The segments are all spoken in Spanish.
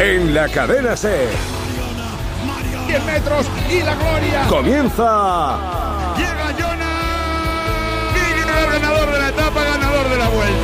En la cadena SER. 10 metros y la gloria. Comienza. Llega Jonas. Y ganador de la etapa, ganador de la vuelta.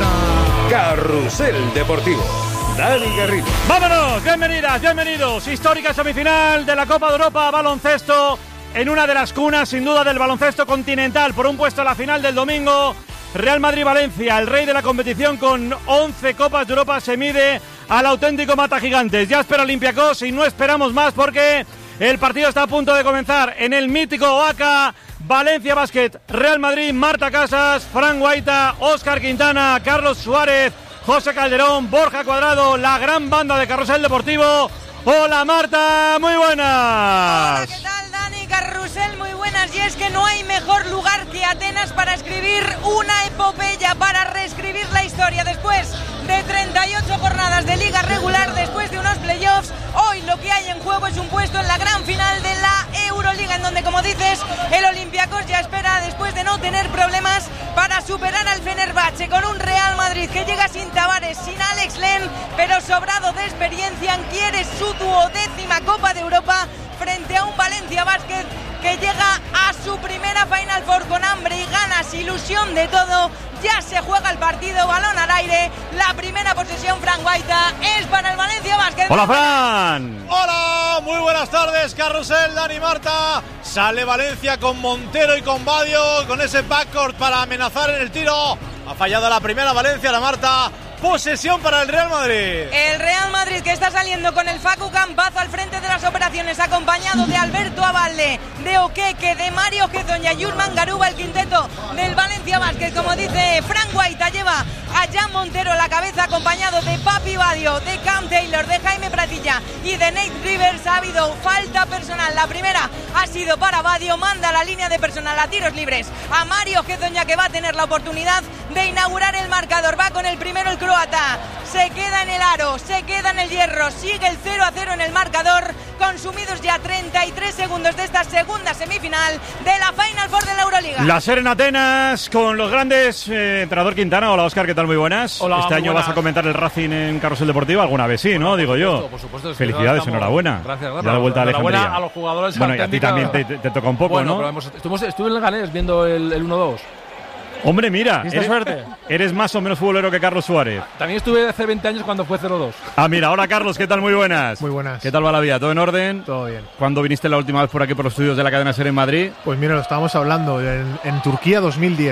Carrusel Deportivo. Dani Garrido. ¡Vámonos! Bienvenidas, bienvenidos. Histórica semifinal de la Copa de Europa baloncesto en una de las cunas, sin duda, del baloncesto continental. Por un puesto a la final del domingo, Real Madrid-Valencia, el rey de la competición con 11 Copas de Europa, se mide al auténtico mata gigantes. Ya espera Olympiacos y no esperamos más porque el partido está a punto de comenzar en el mítico Oaca. Valencia Basket, Real Madrid, Marta Casas, Fran Guaita, Óscar Quintana, Carlos Suárez, José Calderón, Borja Cuadrado, la gran banda de Carrusel Deportivo. Hola Marta, muy buenas. Hola, ¿qué tal Dani? Carrusel, muy buenas. Y es que no hay mejor lugar que Atenas para escribir una epopeya, para reescribir la historia después de 38 jornadas de liga regular, después de unos playoffs. Hoy lo que hay en juego es un puesto en la gran final de la Euroliga, en donde, como dices, el Olympiacos ya espera, después de no tener problemas, para superar al Fenerbahce, con un Real Madrid que llega sin Tavares, sin Alex Len, pero sobrado de experiencia, quiere su 12ª Copa de Europa frente a un Valencia Basket que llega a su primera Final Four con hambre y ganas, ilusión de todo. Ya se juega el partido, balón al aire, la primera posesión, Fran Guaita, es para el Valencia Basket. ¡Hola, Fran! ¡Hola! Muy buenas tardes, Carrusel, Dani, Marta. Sale Valencia con Montero y con Badio, con ese backcourt para amenazar en el tiro. Ha fallado la primera Valencia, la Marta. Posesión para el Real Madrid. El Real Madrid que está saliendo con el Facu Campazo al frente de las operaciones, acompañado de Alberto Abalde, de Oqueque, de Mario Gezoña y Urman Garuba, el quinteto del Valencia Basket. Como dice Fran Guaita, lleva a Jan Montero a la cabeza, acompañado de Papi Badio, de Cam Taylor, de Jaime Pratilla y de Nate Rivers. Ha habido falta personal, la primera ha sido para Badio, manda la línea de personal a tiros libres a Mario Gezoña, que va a tener la oportunidad de inaugurar el marcador. Va con el primero el croata, se queda en el aro, se queda en el hierro, sigue el 0-0 en el marcador, consumidos ya 33 segundos de esta segunda semifinal de la Final Four de la Euroliga. La SER en Atenas con los grandes, entrenador Quintana. Hola Óscar, ¿qué tal? Muy buenas. Hola, este año buenas. vas a comentar el Racing en Carrusel Deportivo, alguna vez sí, ¿no? Digo yo. Por supuesto. Felicidades, enhorabuena. Gracias. Ya la vuelta a Alejandría. Enhorabuena a los jugadores. Bueno, y a ti también te toca un poco, bueno, ¿no? Pero estuve en el Leganés viendo el 1-2. Hombre, mira, suerte? Eres más o menos futbolero que Carlos Suárez. También estuve hace 20 años cuando fue 0-2. Ah, mira, hola Carlos, ¿qué tal? Muy buenas. Muy buenas. ¿Qué tal va la vida? ¿Todo en orden? Todo bien. ¿Cuándo viniste la última vez por aquí por los estudios de la cadena SER en Madrid? Pues mira, lo estábamos hablando en Turquía 2010.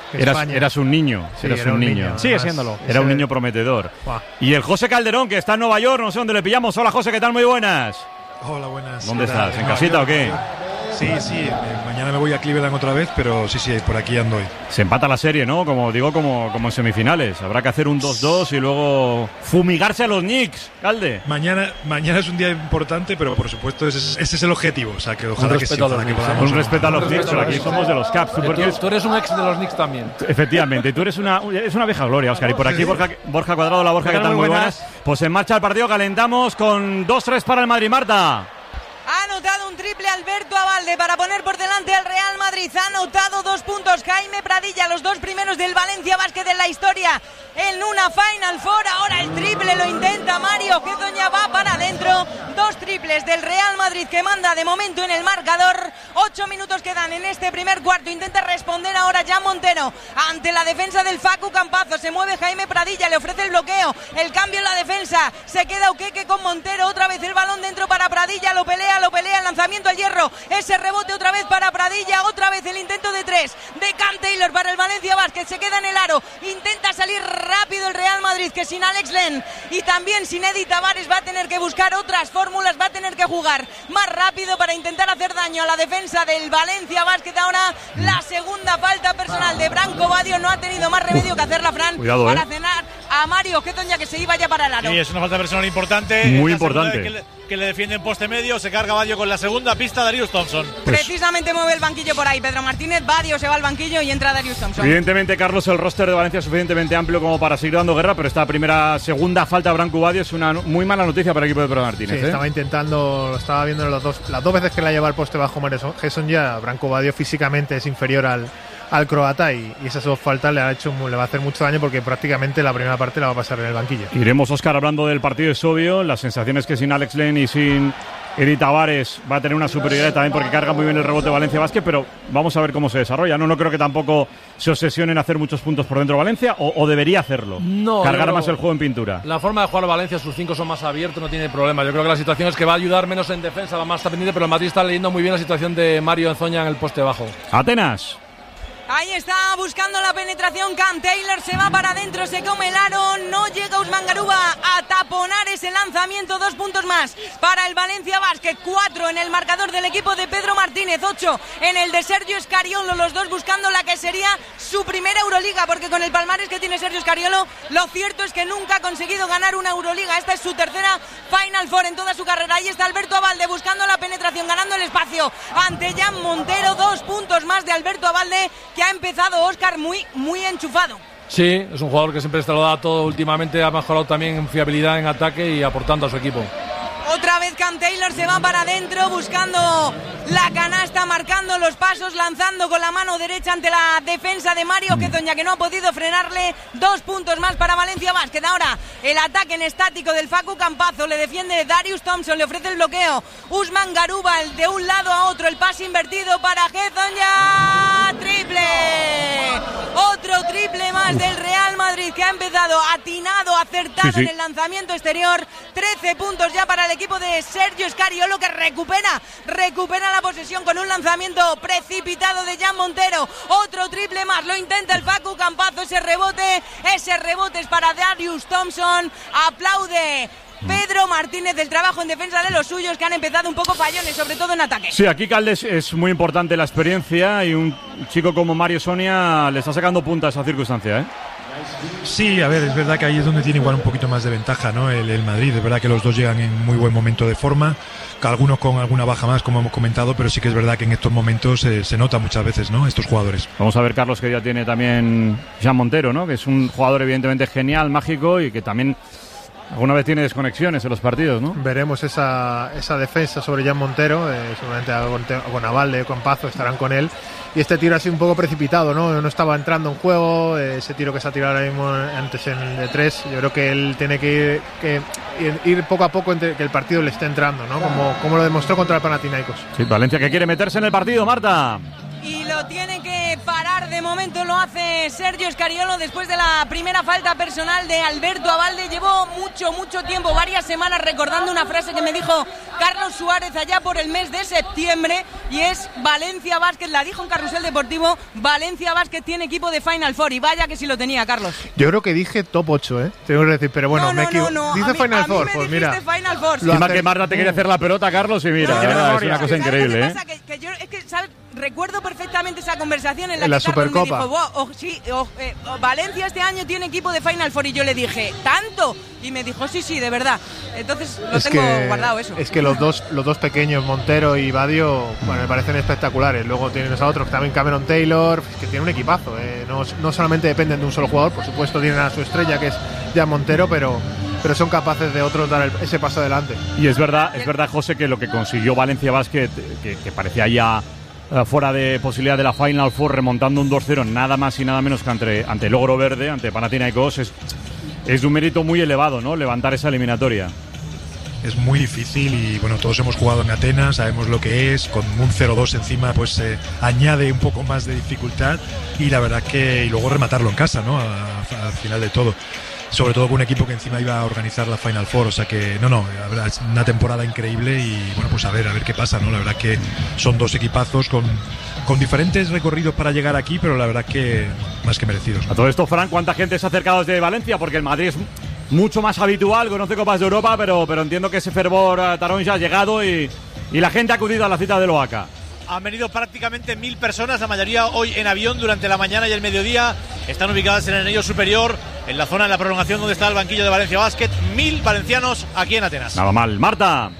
Eras un niño. Sí, eras era un niño. Sigue siéndolo. Era un niño prometedor. Buah. Y el José Calderón, que está en Nueva York, no sé dónde le pillamos. Hola José, ¿qué tal? Muy buenas. Hola, buenas. ¿Dónde estás? ¿En casita o qué? Sí, mañana me voy a Cleveland otra vez, pero sí, por aquí ando hoy. Se empata la serie, ¿no? Como digo, como en semifinales. Habrá que hacer un 2-2 y luego fumigarse a los Knicks, Calde. Mañana es un día importante, pero por supuesto ese es el objetivo. O sea, que ojalá que sí. respeto a los Ojalá que Knicks, podamos. Un respeto a los Knicks, pero aquí somos de los Caps. Tú eres un ex de los Knicks también. Efectivamente, y tú eres una vieja gloria, Óscar. Y por aquí Borja Cuadrado, la Borja, ¿qué tal? Muy buenas. Pues en marcha el partido, calentamos con 2-3 para el Madrid, Marta. Ha anotado un triple Alberto Abalde para poner por delante al Real Madrid. Ha anotado 2 puntos Jaime Pradilla, los 2 primeros del Valencia Basket en la historia en una Final Four. Ahora el triple lo intenta Mario Gezoña, va para adentro. 2 triples del Real Madrid que manda de momento en el marcador. 8 minutos quedan en este primer cuarto. Intenta responder ahora Jan Montero ante la defensa del Facu Campazo. Se mueve Jaime Pradilla, le ofrece el bloqueo, el cambio en la defensa. Se queda Oqueque con Montero, otra vez el balón dentro para Pradilla, lo pelea, el lanzamiento al hierro, ese rebote otra vez para Pradilla, otra vez el intento de 3 de Cam Taylor para el Valencia Basket, se queda en el aro, intenta salir rápido el Real Madrid, que sin Alex Len y también sin Eddie Tavares va a tener que buscar otras fórmulas, va a tener que jugar más rápido para intentar hacer daño a la defensa del Valencia Basket. Ahora la segunda falta personal de Branco Badio, no ha tenido más remedio que hacerla, Fran. Cuidado, para cenar a Mario Gezoña, que se iba ya para el aro. Sí, es una falta personal importante. Muy Es la segunda importante. vez que le defiende en poste medio. Se carga Badio con la segunda pista, Darius Thompson. Precisamente mueve el banquillo por ahí Pedro Martínez. Badio se va al banquillo y entra Darius Thompson. Evidentemente, Carlos, el roster de Valencia es suficientemente amplio como para seguir dando guerra, pero esta segunda falta de Branco Badio es una muy mala noticia para el equipo de Pedro Martínez. Sí, estaba intentando, estaba viendo las dos veces que la lleva al poste bajo Mario Gerson, ya Branco Badio físicamente es inferior al croata y esas dos faltas le va a hacer mucho daño porque prácticamente la primera parte la va a pasar en el banquillo. Iremos, Óscar, hablando del partido, es obvio. Las sensaciones que sin Alex Len y sin Eri Tavares va a tener una superioridad también porque carga muy bien el rebote de Valencia Basket, pero vamos a ver cómo se desarrolla. No creo que tampoco se obsesione en hacer muchos puntos por dentro de Valencia, o debería hacerlo. No, cargar más el juego en pintura. La forma de jugar Valencia, sus 5 son más abiertos, no tiene problema. Yo creo que la situación es que va a ayudar menos en defensa, va más está pendiente, pero el Madrid está leyendo muy bien la situación de Mario Enzoña en el poste bajo. Atenas. Ahí está buscando la penetración Cam Taylor, se va para adentro, se come el aro, no llega Usman Garuba a taponar ese lanzamiento. 2 puntos más para el Valencia Basket, 4 en el marcador del equipo de Pedro Martínez, 8 en el de Sergio Scariolo, los dos buscando la que sería su primera Euroliga, porque con el palmarés que tiene Sergio Scariolo, lo cierto es que nunca ha conseguido ganar una Euroliga. Esta es su tercera Final Four en toda su carrera. Ahí está Alberto Abalde buscando la penetración, ganando el espacio ante Jan Montero. 2 puntos más de Alberto Abalde, que ha empezado, Óscar, muy enchufado. Sí, es un jugador que siempre se lo da todo últimamente, ha mejorado también en fiabilidad en ataque y aportando a su equipo. Otra vez Cam Taylor se va para adentro buscando la canasta, marcando los pasos, lanzando con la mano derecha ante la defensa de Mario Quezoña, que no ha podido frenarle. 2 puntos más para Valencia Basket. Ahora el ataque en estático del Facu Campazzo, le defiende Darius Thompson, le ofrece el bloqueo Usman Garuba, el de un lado a otro, el pase invertido para Quezoña. ¡Triple! Otro triple más del Real Madrid, que ha empezado atinado, acertado en el lanzamiento exterior. 13 puntos ya para el equipo de Sergio Scariolo, que recupera la posesión con un lanzamiento precipitado de Jan Montero. Otro triple más, lo intenta el Facu Campazzo, ese rebote es para Darius Thompson. Aplaude Pedro Martínez del trabajo en defensa de los suyos, que han empezado un poco fallones, sobre todo en ataque. Sí, aquí Caldes es muy importante la experiencia y un chico como Mario Sonia le está sacando punta a esa circunstancia, ¿eh? Sí, a ver, es verdad que ahí es donde tiene igual un poquito más de ventaja, ¿no? El Madrid, es verdad que los dos llegan en muy buen momento de forma, algunos con alguna baja más, como hemos comentado, pero sí que es verdad que en estos momentos se nota muchas veces, ¿no? Estos jugadores. Vamos a ver, Carlos, que ya tiene también Jan Montero, ¿no? Que es un jugador evidentemente genial, mágico y que también alguna vez tiene desconexiones en los partidos, ¿no? Veremos esa defensa sobre Jan Montero, seguramente con Abalde, con Pazo estarán con él. Y este tiro ha sido un poco precipitado, ¿no? No estaba entrando en juego, ese tiro que se ha tirado ahora mismo antes en el de 3. Yo creo que él tiene que ir poco a poco entre que el partido le esté entrando, ¿no? Como lo demostró contra el Panathinaikos. Sí, Valencia que quiere meterse en el partido, Marta. Y lo tiene que parar, de momento lo hace Sergio Scariolo después de la primera falta personal de Alberto Abalde. Llevó mucho tiempo, varias semanas, recordando una frase que me dijo Carlos Suárez allá por el mes de septiembre, y es: Valencia Basket, la dijo en Carrusel Deportivo, Valencia Basket tiene equipo de Final Four, y vaya que sí lo tenía, Carlos. Yo creo que dije top 8, tengo que decir, pero bueno, me equivoco. Dice Final Four, pues mira. Final Four. Encima que Marta te quiere hacer la pelota, Carlos, y mira, es una cosa increíble, ¿Qué pasa? Que yo, es que, ¿sabes? Recuerdo perfectamente esa conversación en la que Carlos Supercopa me dijo, Valencia este año tiene equipo de Final Four, y yo le dije, ¿tanto? Y me dijo, sí, de verdad. Entonces lo tengo guardado eso. Es que los dos pequeños, Montero y Badio, me parecen espectaculares. Luego tienes a otros, también Cameron Taylor, que tiene un equipazo. No solamente dependen de un solo jugador, por supuesto tienen a su estrella, que es Jan Montero, pero son capaces de otros dar ese paso adelante. Y es verdad, José, que lo que consiguió Valencia Basket, que parecía ya fuera de posibilidad de la Final Four, remontando un 2-0 nada más y nada menos que ante el Logro Verde, ante Panathinaikos, es de un mérito muy elevado, ¿no? Levantar esa eliminatoria. Es muy difícil y bueno, todos hemos jugado en Atenas, sabemos lo que es, con un 0-2 encima pues añade un poco más de dificultad, y la verdad que y luego rematarlo en casa, ¿no? Al final de todo. Sobre todo con un equipo que encima iba a organizar la Final Four, o sea que la verdad es una temporada increíble y bueno, pues a ver qué pasa, ¿no? La verdad que son dos equipazos con diferentes recorridos para llegar aquí, pero la verdad que más que merecidos, ¿no? A todo esto, Fran, ¿cuánta gente se ha acercado desde Valencia? Porque el Madrid es mucho más habitual, conoce Copas de Europa, pero entiendo que ese fervor Tarón ya ha llegado y la gente ha acudido a la cita del Oaca. Han venido prácticamente 1000 personas, la mayoría hoy en avión durante la mañana y el mediodía. Están ubicadas en el anillo superior, en la zona de la prolongación donde está el banquillo de Valencia Basket. 1000 valencianos aquí en Atenas. Nada mal. Marta.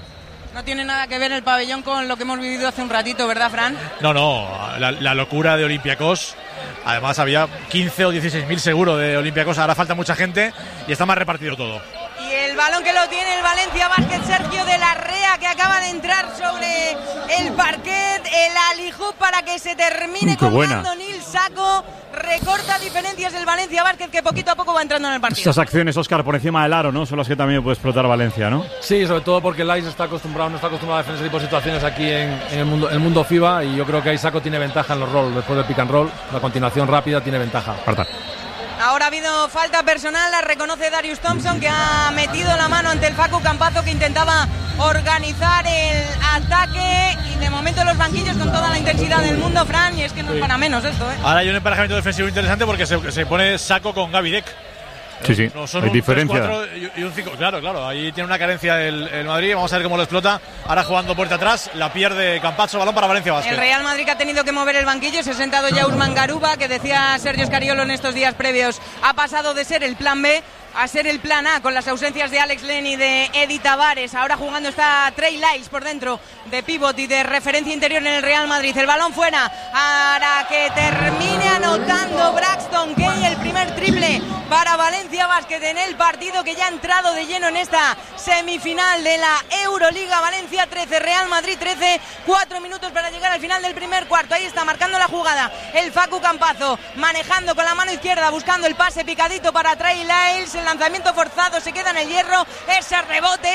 No tiene nada que ver el pabellón con lo que hemos vivido hace un ratito, ¿verdad, Fran? No, la locura de Olympiacos. Además había 15 o 16.000 seguro de Olympiacos, ahora falta mucha gente y está más repartido todo. Y el balón que lo tiene el Valencia Basket, Sergio de la Rea, que acaba de entrar sobre el parquet, el alijú para que se termine colgando Nil Sako. Recorta diferencias el Valencia Basket, que poquito a poco va entrando en el partido. Esas acciones, Óscar, por encima del aro, ¿no? Son las que también puede explotar Valencia, ¿no? Sí, sobre todo porque el Ice no está acostumbrado a defender ese tipo de situaciones aquí en el mundo FIBA, y yo creo que ahí Sako tiene ventaja en los rolls. Después del pick and roll, la continuación rápida tiene ventaja. Ahora ha habido falta personal, la reconoce Darius Thompson, que ha metido la mano ante el Facu Campazzo, que intentaba organizar el ataque, y de momento los banquillos con toda la intensidad del mundo, Fran, y es que no es para menos esto, ¿eh? Ahora hay un emparejamiento defensivo interesante porque se pone Sako con Gaby Deck. Sí, no son hay un diferencia. 3-4 y un 5. Claro, ahí tiene una carencia el Madrid. Vamos a ver cómo lo explota. Ahora jugando puerta atrás, la pierde Campazzo, balón para Valencia Basket. El Real Madrid ha tenido que mover el banquillo, se ha sentado ya Usman Garuba, que decía Sergio Scariolo en estos días previos, ha pasado de ser el plan B a ser el plan A, con las ausencias de Alex Len y de Eddie Tavares. Ahora jugando está Trey Lyles por dentro, de pívot y de referencia interior en el Real Madrid. El balón fuera para que termine anotando Braxton Kay, el primer triple para Valencia Basket en el partido, que ya ha entrado de lleno en esta semifinal de la Euroliga. Valencia 13, Real Madrid 13, 4 minutos para llegar al final del primer cuarto. Ahí está marcando la jugada el Facu Campazzo, manejando con la mano izquierda, buscando el pase picadito para Trey Lyles. El lanzamiento forzado, se queda en el hierro. Ese rebote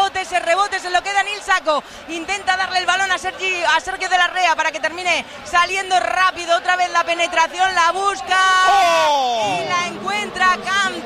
se lo queda Nil Sako. Intenta darle el balón a Sergio de la Rea para que termine saliendo rápido. Otra vez la penetración, la busca y la encuentra Cam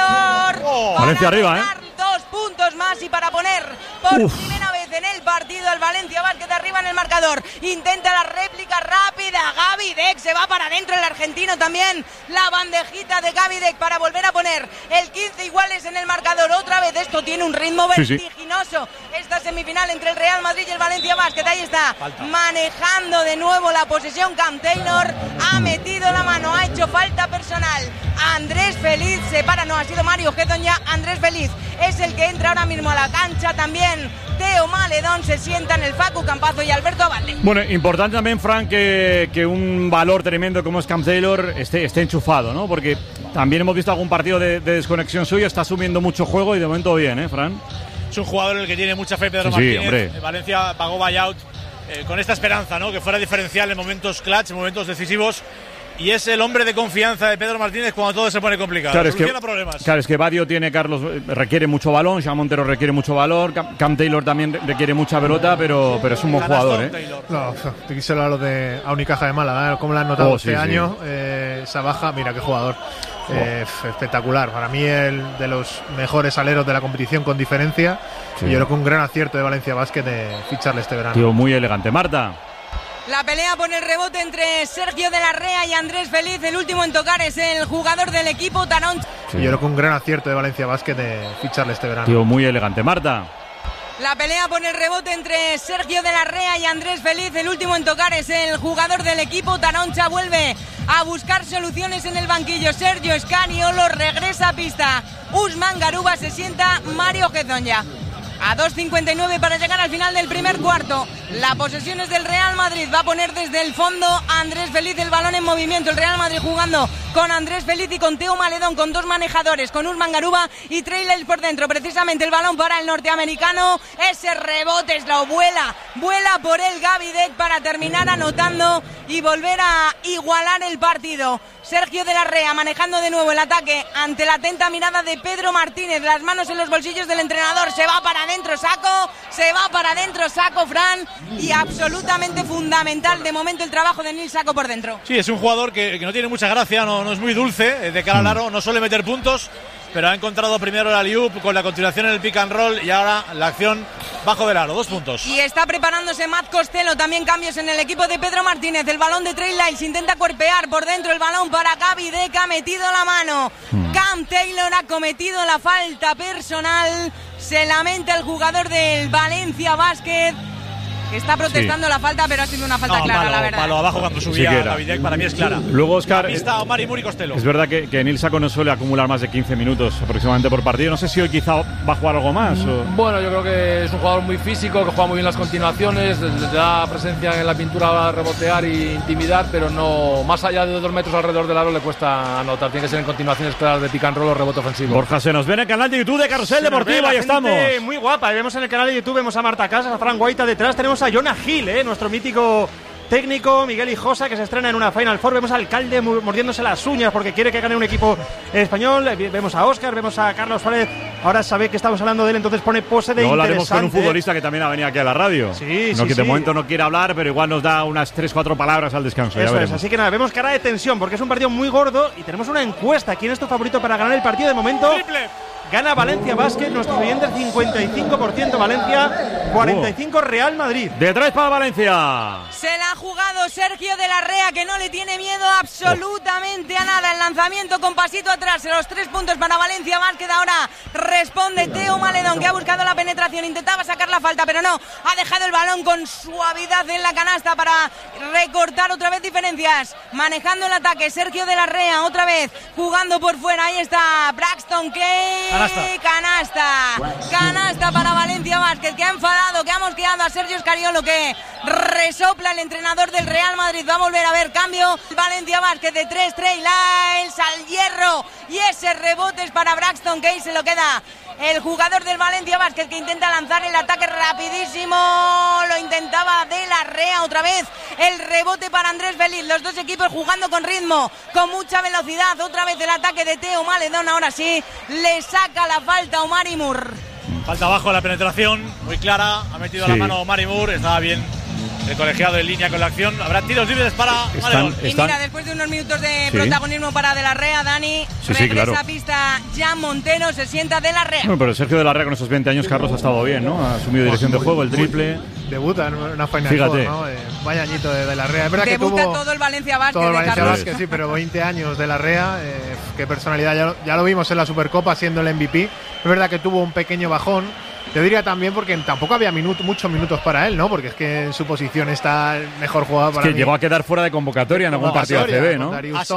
Taylor. Valencia arriba, 2 puntos más y para poner por primera vez en el partido al Valencia Basket arriba en el marcador. Intenta la réplica rápida. Gaby Deck se va para adentro, el argentino también. La bandejita de Gaby Deck para volver a poner el 15 iguales en el marcador. Otra vez esto tiene un ritmo vertiginoso. Esta semifinal entre el Real Madrid y el Valencia Basket. Ahí está, manejando de nuevo la posesión Cam Taylor. Ha metido la mano, ha hecho falta personal. Andrés Feliz se para, no, ha sido Mario Gedon ya. Andrés Feliz es el que entra ahora mismo a la cancha. También Teo Maledón se sienta en el Facu Campazzo y Alberto Abalde. Bueno, importante también, Frank, que un valor tremendo como es Cam Taylor esté enchufado, ¿no? Porque también hemos visto algún partido de desconexión suyo, está asumiendo mucho juego y de momento bien, Fran? Es un jugador en el que tiene mucha fe Pedro Martínez. Valencia pagó buyout con esta esperanza, ¿no? Que fuera diferencial en momentos clutch, en momentos decisivos. Y es el hombre de confianza de Pedro Martínez cuando todo se pone complicado. Soluciona problemas. Claro, es que Badio requiere mucho balón, Jean Montero requiere mucho valor, Cam Taylor también requiere mucha pelota, pero es un buen jugador, No, te quise hablar de a Unicaja de Málaga, ¿cómo le han notado este año? Esa baja, mira qué jugador. Espectacular, para mí el de los mejores aleros de la competición con diferencia. Y yo creo que un gran acierto de Valencia Basket de ficharle este verano. Tío, muy elegante. Marta. La pelea por el rebote entre Sergio de la Rea y Andrés Feliz. El último en tocar es el jugador del equipo, Tarón. Yo creo que un gran acierto de Valencia Basket de ficharle este verano. Tío, muy elegante. Marta. La pelea por el rebote entre Sergio de la Rea y Andrés Feliz. El último en tocar es el jugador del equipo, Taroncha. Vuelve a buscar soluciones en el banquillo. Sergio Scariolo regresa a pista. Usman Garuba se sienta. Mario Gedon ya. A 2.59 para llegar al final del primer cuarto. La posesión es del Real Madrid. Va a poner desde el fondo Andrés Feliz el balón en movimiento. El Real Madrid jugando con Andrés Feliz y con Teo Maledón, con dos manejadores, con Usman Garuba y Trey Lyles por dentro. Precisamente el balón para el norteamericano. Ese rebote es la vuela por el Gaby Deck para terminar anotando y volver a igualar el partido. Sergio de la Rea manejando de nuevo el ataque ante la atenta mirada de Pedro Martínez. Las manos en los bolsillos del entrenador. Se va para adentro Sako, Fran. Y absolutamente fundamental de momento el trabajo de Nil Sako por dentro. Sí, es un jugador que no tiene mucha gracia, no es muy dulce de cara al aro, no suele meter puntos, pero ha encontrado primero el alley-oop con la continuación en el pick and roll y ahora la acción bajo del aro, 2 puntos. Y está preparándose Matt Costello, también cambios en el equipo de Pedro Martínez. El balón de Trey Lyles intenta cuerpear por dentro el balón para Gaby Deck, ha metido la mano. Cam Taylor ha cometido la falta personal. Se lamenta el jugador del Valencia Basket. Está protestando la falta, pero ha sido una falta clara, la verdad. Palo abajo cuando subía Davidek, para mí es clara. Luego, Óscar, pista Omar Imur y Costello. Es verdad que Nil Saco no suele acumular más de 15 minutos aproximadamente por partido. No sé si hoy quizá va a jugar algo más. Bueno, yo creo que es un jugador muy físico, que juega muy bien las continuaciones, le da presencia en la pintura a rebotear e intimidar, pero no más allá de 2 metros alrededor del aro le cuesta anotar. Tiene que ser en continuaciones claras de pick and roll o rebote ofensivo. Borja, se nos ve en el canal de YouTube de Carrusel Deportivo, ahí estamos. Muy guapa, vemos en el canal de YouTube, vemos a Marta Casas, a Fran Guaita detrás, tenemos a Jonah Hill, nuestro mítico técnico, Miguel Hijosa, que se estrena en una Final Four. Vemos al Alcalde mordiéndose las uñas porque quiere que gane un equipo español. Vemos a Óscar, vemos a Carlos Suárez. Ahora sabe que estamos hablando de él, entonces pone pose de luego interesante. Hablaremos con un futbolista que también ha venido aquí a la radio. Sí, que de momento no quiere hablar, pero igual nos da unas 3-4 palabras al descanso. Eso es, así que nada, vemos cara de tensión porque es un partido muy gordo y tenemos una encuesta. ¿Quién es tu favorito para ganar el partido? De momento gana Valencia Basket, nuestros oyentes 55% Valencia, 45% Real Madrid. De 3 para Valencia. Se la ha jugado Sergio de la Rea, que no le tiene miedo absolutamente a nada. El lanzamiento con pasito atrás, los 3 puntos para Valencia Basket. Ahora responde Teo Maledón, que ha buscado la penetración, intentaba sacar la falta, pero no, ha dejado el balón con suavidad en la canasta para recortar otra vez diferencias. Manejando el ataque, Sergio de la Rea, otra vez jugando por fuera. Ahí está Braxton Kane. Canasta para Valencia Basket, que ha enfadado, que ha mosqueado a Sergio Scariolo, que resopla el entrenador del Real Madrid. Va a volver a ver cambio. Valencia Basket de 3, Trey Lyles al hierro, y ese rebote es para Braxton Kane. Se lo queda el jugador del Valencia Basket, que intenta lanzar el ataque rapidísimo. Lo intentaba de la Rea otra vez. El rebote para Andrés Feliz. Los dos equipos jugando con ritmo, con mucha velocidad. Otra vez el ataque de Teo Maledón. Ahora sí, le saca la falta Omar Imur. Falta abajo la penetración, muy clara. Ha metido la mano Omar Imur. Estaba bien el colegiado en línea con la acción. Habrá tiros libres para Maledón. Y mira, después de unos minutos de protagonismo para De la Rea, Dani, regresa a pista Jan Montero, se sienta De la Rea. Bueno, pero Sergio De la Rea con esos 20 años, Carlos, ha estado bien, ¿no? Ha asumido dirección de juego, el triple. Debuta en una Final Four, ¿no? Vaya añito de la Rea. Es verdad debuta que tuvo todo el Valencia Basket. Todo el Valencia Carlos. Basket, sí, pero 20 años de la Rea. Qué personalidad. Ya lo vimos en la Supercopa siendo el MVP. Es verdad que tuvo un pequeño bajón. Yo diría también porque tampoco había muchos minutos para él, ¿no? Porque es que en su posición está el mejor jugador para mí. Llegó a quedar fuera de convocatoria en algún partido ACB, ¿no?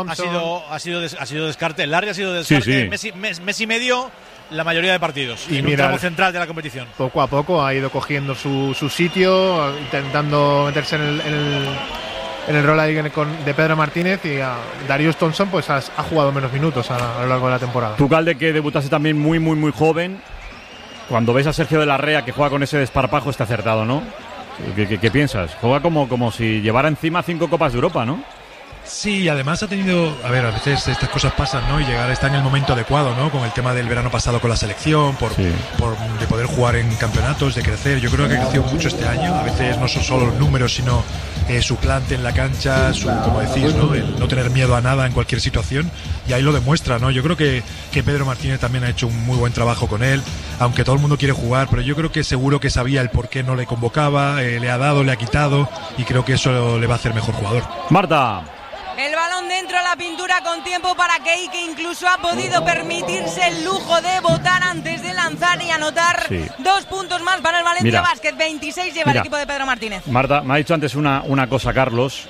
Ha sido descarte. Larry ha sido descarte. Mes y medio la mayoría de partidos. Y en un tramo central de la competición. Poco a poco ha ido cogiendo su sitio, intentando meterse en el rol ahí de Pedro Martínez, y a Darius Thompson pues ha jugado menos minutos a lo largo de la temporada. Tú, Calde, que debutase también muy joven. Cuando ves a Sergio de la Rea que juega con ese desparpajo, está acertado, ¿no? ¿Qué piensas? Juega como si llevara encima 5 Copas de Europa, ¿no? Sí, además ha tenido, a veces estas cosas pasan, ¿no? Y está en el momento adecuado, ¿no? Con el tema del verano pasado con la selección, de poder jugar en campeonatos, de crecer. Yo creo que ha crecido mucho este año. A veces no son solo los números, sino su plante en la cancha, como decís, ¿no? El no tener miedo a nada en cualquier situación. Y ahí lo demuestra, ¿no? Yo creo que Pedro Martínez también ha hecho un muy buen trabajo con él, aunque todo el mundo quiere jugar, pero yo creo que seguro que sabía el por qué no le convocaba, le ha dado, le ha quitado, y creo que eso le va a hacer mejor jugador. Marta. El balón dentro a la pintura con tiempo para Kei, que incluso ha podido permitirse el lujo de votar antes de lanzar y anotar 2 puntos más para el Valencia Basket. 26 lleva el equipo de Pedro Martínez. Marta, me ha dicho antes una cosa, Carlos.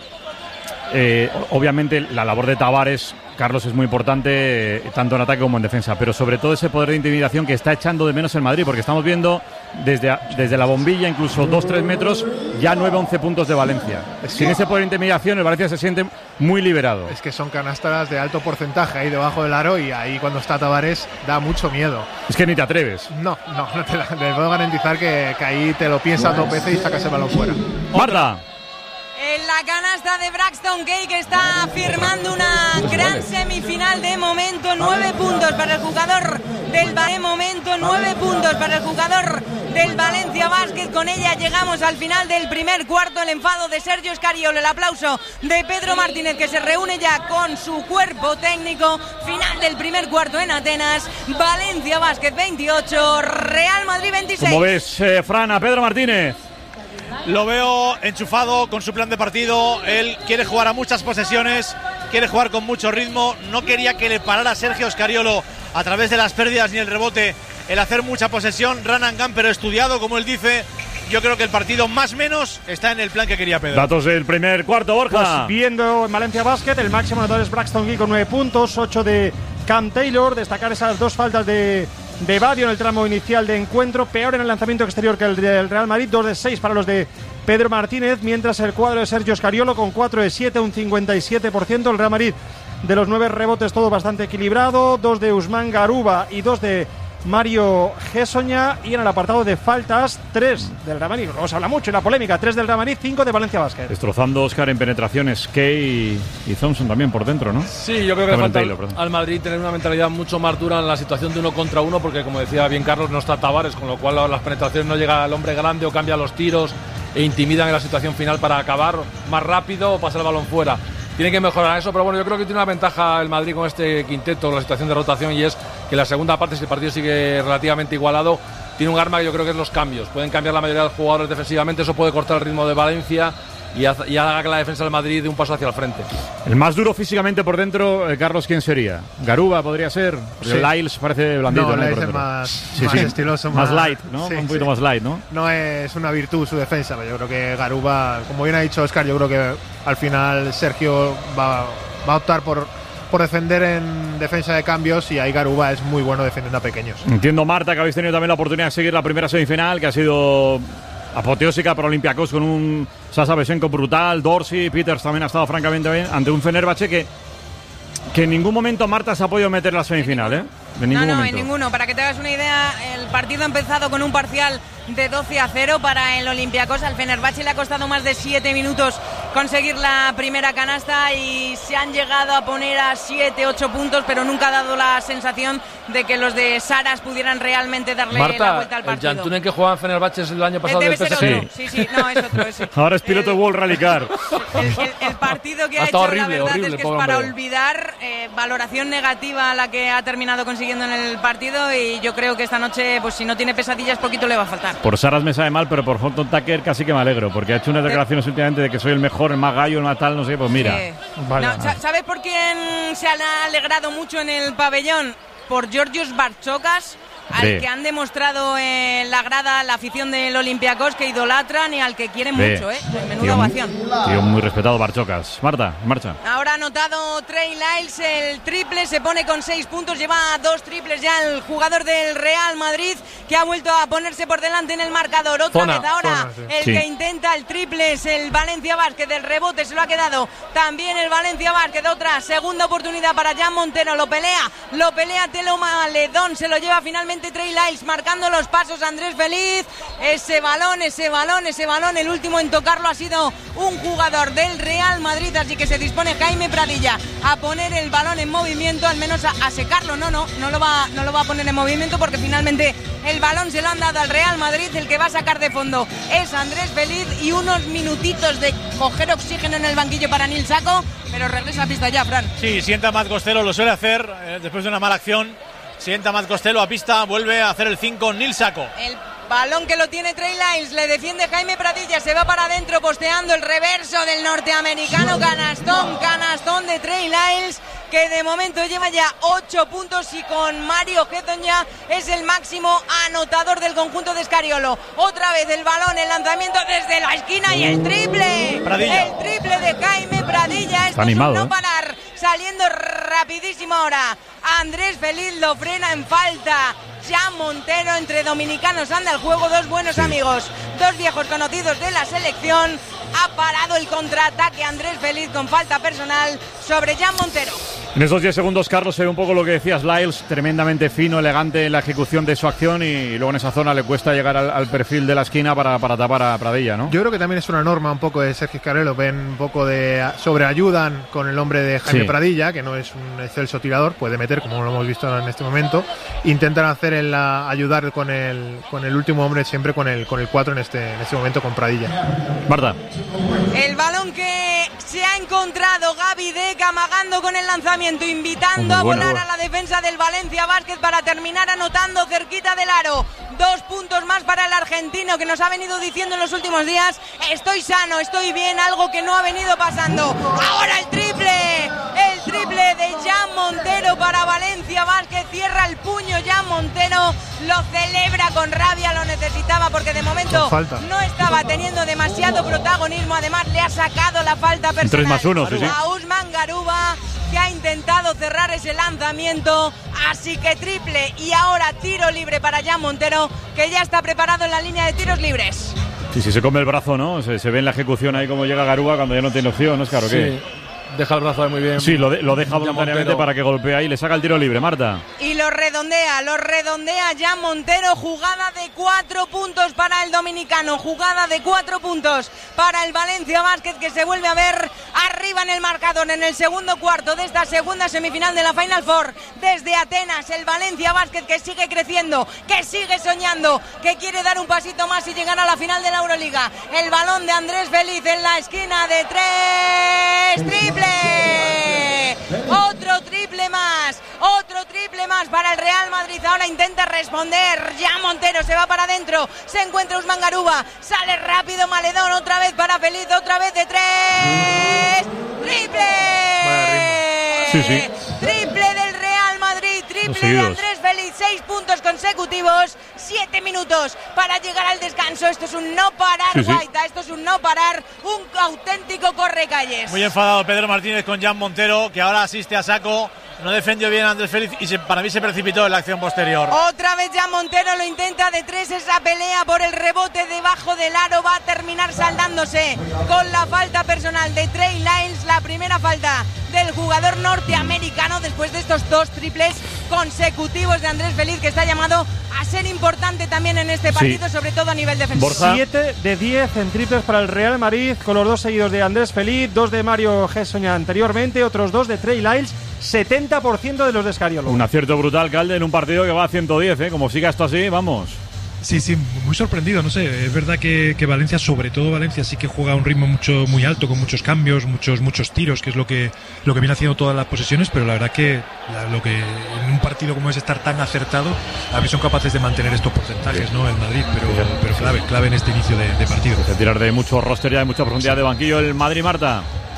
Obviamente la labor de Tavares, Carlos, es muy importante, tanto en ataque como en defensa, pero sobre todo ese poder de intimidación que está echando de menos el Madrid, porque estamos viendo desde la bombilla, incluso 2-3 metros, ya 9-11 puntos de Valencia. Sin ese poder de intimidación, el Valencia se siente muy liberado. Es que son canastas de alto porcentaje ahí debajo del aro, y ahí cuando está Tavares da mucho miedo. Es que ni te atreves. No te puedo garantizar que ahí te lo piensas 2 veces y sacas el balón fuera. Marta. En la canasta de Braxton Kane, que está firmando una gran semifinal de momento. 9 puntos para el jugador del momento, 9 puntos para el jugador del Valencia Basket. Con ella llegamos al final del primer cuarto. El enfado de Sergio Scariolo, el aplauso de Pedro Martínez, que se reúne ya con su cuerpo técnico. Final del primer cuarto en Atenas. Valencia Basket 28, Real Madrid 26. ¿Cómo ves, Fran, a Pedro Martínez? Lo veo enchufado con su plan de partido. Él quiere jugar a muchas posesiones, quiere jugar con mucho ritmo. No quería que le parara Sergio Scariolo a través de las pérdidas ni el rebote el hacer mucha posesión. Run and gun, pero estudiado, como él dice. yo creo que el partido más menos está en el plan que quería Pedro. Datos del primer cuarto, Borja. Pues viendo en Valencia Basket, el máximo anotador es Braxton Gill con 9 puntos, 8 de Cam Taylor. Destacar esas 2 faltas de Badio en el tramo inicial de encuentro. Peor en el lanzamiento exterior que el del Real Madrid, 2 de 6 para los de Pedro Martínez, mientras el cuadro de Sergio Scariolo con 4 de 7, un 57%. El Real Madrid, de los 9 rebotes, todo bastante equilibrado, 2 de Usman Garuba y 2 de Mario Gessoña. Y en el apartado de faltas, 3 del Real Madrid. Luego se habla mucho en la polémica, 3 del Real Madrid, 5 de Valencia Basket. Destrozando Oscar en penetraciones, Kay y Thompson también por dentro, ¿no? Sí, yo creo que le falta al Madrid tener una mentalidad mucho más dura en la situación de 1 contra 1, porque como decía bien Carlos, no está Tavares, con lo cual las penetraciones no llega al hombre grande o cambia los tiros e intimidan en la situación final para acabar más rápido o pasar el balón fuera. Tiene que mejorar eso, pero bueno, yo creo que tiene una ventaja el Madrid con este quinteto, con la situación de rotación, y es que la segunda parte, si el partido sigue relativamente igualado, tiene un arma que yo creo que es los cambios. Pueden cambiar la mayoría de los jugadores defensivamente, eso puede cortar el ritmo de Valencia y haga que la defensa del Madrid dé un paso hacia el frente. El más duro físicamente por dentro, Carlos, ¿quién sería? ¿Garuba podría ser? Sí. Lyles parece blandito. No, Lyles es más estiloso. Más light, ¿no? Sí, un poquito más light, ¿no? No es una virtud su defensa, pero yo creo que Garuba, como bien ha dicho Oscar, yo creo que al final Sergio va a optar por defender en defensa de cambios, y ahí Garuba es muy bueno defendiendo a pequeños. Entiendo, Marta, que habéis tenido también la oportunidad de seguir la primera semifinal, que ha sido apoteósica para Olympiacos, con un Sasa Besenko brutal, Dorsey, Peters también ha estado francamente bien, ante un Fenerbahce que en ningún momento Marta se ha podido meter en la semifinal, ¿eh? En ningún momento. En ninguno. Para que te hagas una idea, el partido ha empezado con un parcial de 12-0 para el Olympiacos. Al Fenerbahce le ha costado más de 7 minutos conseguir la primera canasta y se han llegado a poner a 7-8 puntos, pero nunca ha dado la sensación de que los de Saras pudieran realmente darle la vuelta al partido. ¿El Jantunen que jugaba en Fenerbahce es el año pasado del PSG? Sí, no, es otro. Ahora es piloto de World Rally Car. El partido que ha hecho, la verdad es que es para olvidar. Valoración negativa a la que ha terminado consiguiendo en el partido, y yo creo que esta noche, pues si no tiene pesadillas, poquito le va a faltar. Por Saras me sabe mal, pero por Horton Tucker casi que me alegro, porque ha hecho unas declaraciones últimamente de que soy el mejor, el más gallo, el más tal, no sé, pues mira. Vale. No, ¿sabes por quién se han alegrado mucho en el pabellón? Por Georgios Bartzokas, al que han demostrado la grada, la afición del Olympiacos, que idolatran y al que quieren mucho, menuda ovación. Tío muy respetado, Bartzokas. Marta, en marcha. Ahora ha anotado Trey Lyles el triple, se pone con 6 puntos, lleva 2 triples ya el jugador del Real Madrid, que ha vuelto a ponerse por delante en el marcador. Otra vez ahora que intenta el triple es el Valencia Basket, del rebote se lo ha quedado también el Valencia Basket. Otra segunda oportunidad para Jan Montero, lo pelea Telo Maledón, se lo lleva finalmente Trey Lyles, marcando los pasos Andrés Feliz. Ese balón, el último en tocarlo ha sido un jugador del Real Madrid, así que se dispone Jaime Pradilla a poner el balón en movimiento, al menos a secarlo. No lo va a poner en movimiento, porque finalmente el balón se lo han dado al Real Madrid. El que va a sacar de fondo es Andrés Feliz, y unos minutitos de coger oxígeno en el banquillo para Nil Sacco, pero regresa a pista ya, Fran. Sí, sienta Matt Costello, lo suele hacer después de una mala acción. Sienta Matt Costello a pista, vuelve a hacer el 5 Nil Sacco. El balón que lo tiene Trey Lyles, le defiende Jaime Pradilla, se va para adentro posteando el reverso del norteamericano. Canastón de Trey Lyles, que de momento lleva ya 8 puntos, y con Mario Gessoña es el máximo anotador del conjunto de Scariolo. Otra vez el balón, el lanzamiento desde la esquina y el triple. Pradilla. El triple de Jaime Pradilla. Esto animado, es un no parar, saliendo rapidísimo ahora. Andrés Feliz lo frena en falta. Jan Montero, entre dominicanos anda el juego, 2 buenos amigos, 2 viejos conocidos de la selección. Ha parado el contraataque Andrés Feliz con falta personal sobre Jan Montero. En esos 10 segundos, Carlos, se ve un poco lo que decías, Lyles, tremendamente fino, elegante en la ejecución de su acción, y luego en esa zona le cuesta llegar al perfil de la esquina para tapar a Pradilla, ¿no? Yo creo que también es una norma un poco de Sergio Scariolo, ven un poco de sobreayudan con el hombre de Jaime Pradilla, que no es un excelso tirador, puede meter, como lo hemos visto en este momento. Intentan hacer ayudar con el último hombre, siempre con el 4 en este momento, con Pradilla. Marta. El balón que se ha encontrado Gaby Deck amagando con el lanzamiento, invitando a volar a la defensa del Valencia Basket para terminar anotando cerquita del aro. 2 puntos más para el argentino, que nos ha venido diciendo en los últimos días: estoy sano, estoy bien, algo que no ha venido pasando. Ahora el triple de Jan Montero para Valencia Basket, cierra el puño Jan Montero, lo celebra con rabia, lo necesitaba porque de momento no estaba teniendo demasiado protagonismo, además le ha sacado la falta personal 3+1, sí, sí. a Usman Garuba, que ha intentado cerrar ese lanzamiento, así que triple y ahora tiro libre para Jan Montero, que ya está preparado en la línea de tiros libres. Sí, se come el brazo, ¿no? Se ve en la ejecución ahí cómo llega Garuba cuando ya no tiene opción, ¿no? Es claro que... Deja el brazo ahí muy bien. Sí, lo deja voluntariamente para que golpee ahí y le saca el tiro libre, Marta. Y lo redondea Jan Montero, jugada de 4 puntos para el dominicano, jugada de 4 puntos para el Valencia Basket, que se vuelve a ver arriba en el marcador en el segundo cuarto de esta segunda semifinal de la Final Four. Desde Atenas, el Valencia Basket que sigue creciendo, que sigue soñando, que quiere dar un pasito más y llegar a la final de la Euroliga. El balón de Andrés Feliz en la esquina de 3, triple. Otro triple más para el Real Madrid. Ahora intenta responder Jan Montero, se va para adentro, se encuentra Usman Garuba, sale rápido Maledón, otra vez para Feliz, otra vez de 3, triple. Sí. Triple del Real Madrid, triple de Andrés Feliz, 6 puntos consecutivos, 7 minutos para llegar al descanso. Esto es un no parar, Guaita, esto es un no parar, un auténtico correcalles. Muy enfadado Pedro Martínez con Jan Montero, que ahora asiste a saco. No defendió bien a Andrés Feliz y para mí se precipitó en la acción posterior. Otra vez Jan Montero lo intenta de 3, esa pelea por el rebote debajo del aro va a terminar saldándose con la falta personal de Trey Lyles, la primera falta del jugador norteamericano después de estos 2 triples consecutivos de Andrés Feliz, que está llamado a ser importante también en este partido, sobre todo a nivel defensivo. Borja. 7 de 10 en triples para el Real Madrid, con los 2 seguidos de Andrés Feliz, 2 de Mario Gessoña anteriormente, otros 2 de Trey Lyles, 70% de los de Scariolo. Un acierto brutal, Calde, en un partido que va a 110, ¿eh? Como siga esto así, vamos. Sí, muy sorprendido, no sé, es verdad que Valencia, sobre todo Valencia, sí que juega a un ritmo muy alto, con muchos cambios, muchos tiros, que es lo que viene haciendo todas las posesiones, pero la verdad que lo que en un partido como es estar tan acertado, a mí son capaces de mantener estos porcentajes, ¿no? El Madrid, pero clave en este inicio de partido. De tirar de mucho roster ya, de mucha profundidad de banquillo el Madrid, Marta.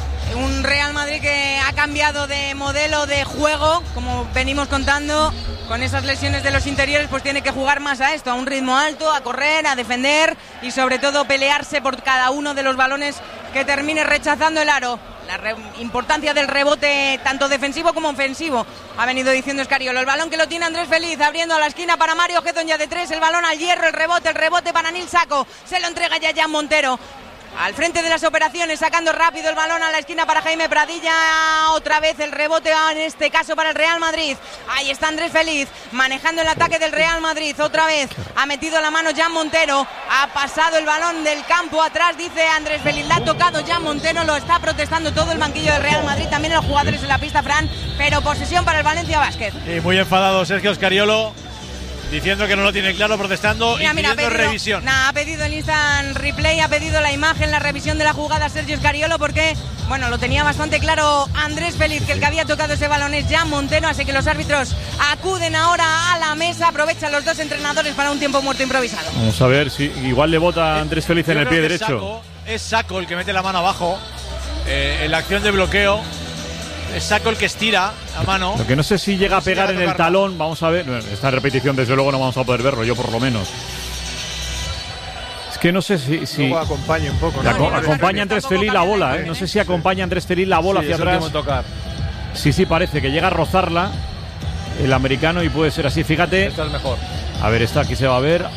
Un Real Madrid que ha cambiado de modelo de juego, como venimos contando, con esas lesiones de los interiores, pues tiene que jugar más a esto, a un ritmo alto, a correr, a defender y sobre todo pelearse por cada uno de los balones que termine rechazando el aro. La importancia del rebote tanto defensivo como ofensivo, ha venido diciendo Scariolo. El balón que lo tiene Andrés Feliz, abriendo a la esquina para Mario Gessoña de 3, el balón al hierro, el rebote para Nil Sacco, se lo entrega ya Jan Montero. Al frente de las operaciones, sacando rápido el balón a la esquina para Jaime Pradilla. Otra vez el rebote, en este caso para el Real Madrid. Ahí está Andrés Feliz, manejando el ataque del Real Madrid. Otra vez ha metido la mano Jan Montero. Ha pasado el balón del campo atrás, dice Andrés Feliz. La ha tocado Jan Montero, lo está protestando todo el banquillo del Real Madrid. También los jugadores en la pista, Fran. Pero posesión para el Valencia Basket. Y muy enfadado Sergio Scariolo, diciendo que no lo tiene claro, protestando y pidiendo revisión. Ha pedido el instant replay, ha pedido la imagen, la revisión de la jugada Sergio Scariolo, porque bueno, lo tenía bastante claro Andrés Feliz, que el que había tocado ese balón es Jan Montero, así que los árbitros acuden ahora a la mesa, aprovechan los 2 entrenadores para un tiempo muerto improvisado. Vamos a ver si igual le bota Andrés Feliz en el pie derecho. Es Sacco el que mete la mano abajo en la acción de bloqueo. Es Sacco el que estira a mano. Lo que no sé si llega a pegar en el talón. Vamos a ver. Esta repetición desde luego no vamos a poder verlo, yo por lo menos. Es que no sé si luego acompaña un poco, ¿no? Acompaña Andrés Feliz la bola, ¿eh? No sé si acompaña Andrés Feliz la bola hacia atrás. Tocar. Sí, parece que llega a rozarla el americano y puede ser así. Fíjate. Esta es mejor. A ver, esta aquí se va a ver.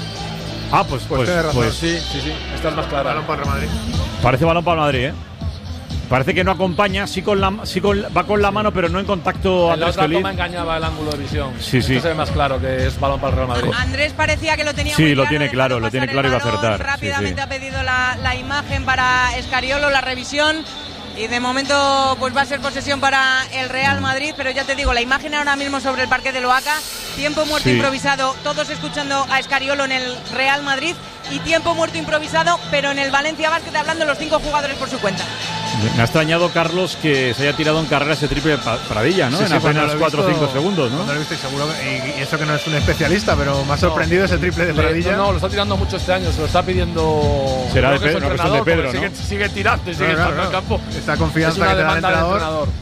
Pues sí. Esta es más clara. Balón para el Madrid. Parece balón para el Madrid, ¿eh? Parece que no acompaña, va con la mano, pero no en contacto. En la otra toma engañaba el ángulo de visión. Sí. Esto se ve más claro que es balón para el Real Madrid. Andrés parecía que lo tenía muy claro. Sí, lo tiene claro y va a acertar. Rápidamente ha pedido la imagen para Scariolo, la revisión. Y de momento pues va a ser posesión para el Real Madrid, pero ya te digo, la imagen ahora mismo sobre el parque de Loaca, tiempo muerto improvisado, todos escuchando a Scariolo en el Real Madrid, y tiempo muerto improvisado, pero en el Valencia Basket, hablando los 5 jugadores por su cuenta. Me ha extrañado, Carlos, que se haya tirado en carrera ese triple Pradilla, ¿no? En apenas 4 o 5 segundos, ¿no? No lo he visto y seguro, y eso que no es un especialista, pero me ha sorprendido ese triple de Pradilla. No, lo está tirando mucho este año, se lo está pidiendo. Será de Pedro, no, de Pedro, ¿no? Sigue tirando, sigue estando en el campo. Esta confianza que te da el entrenador.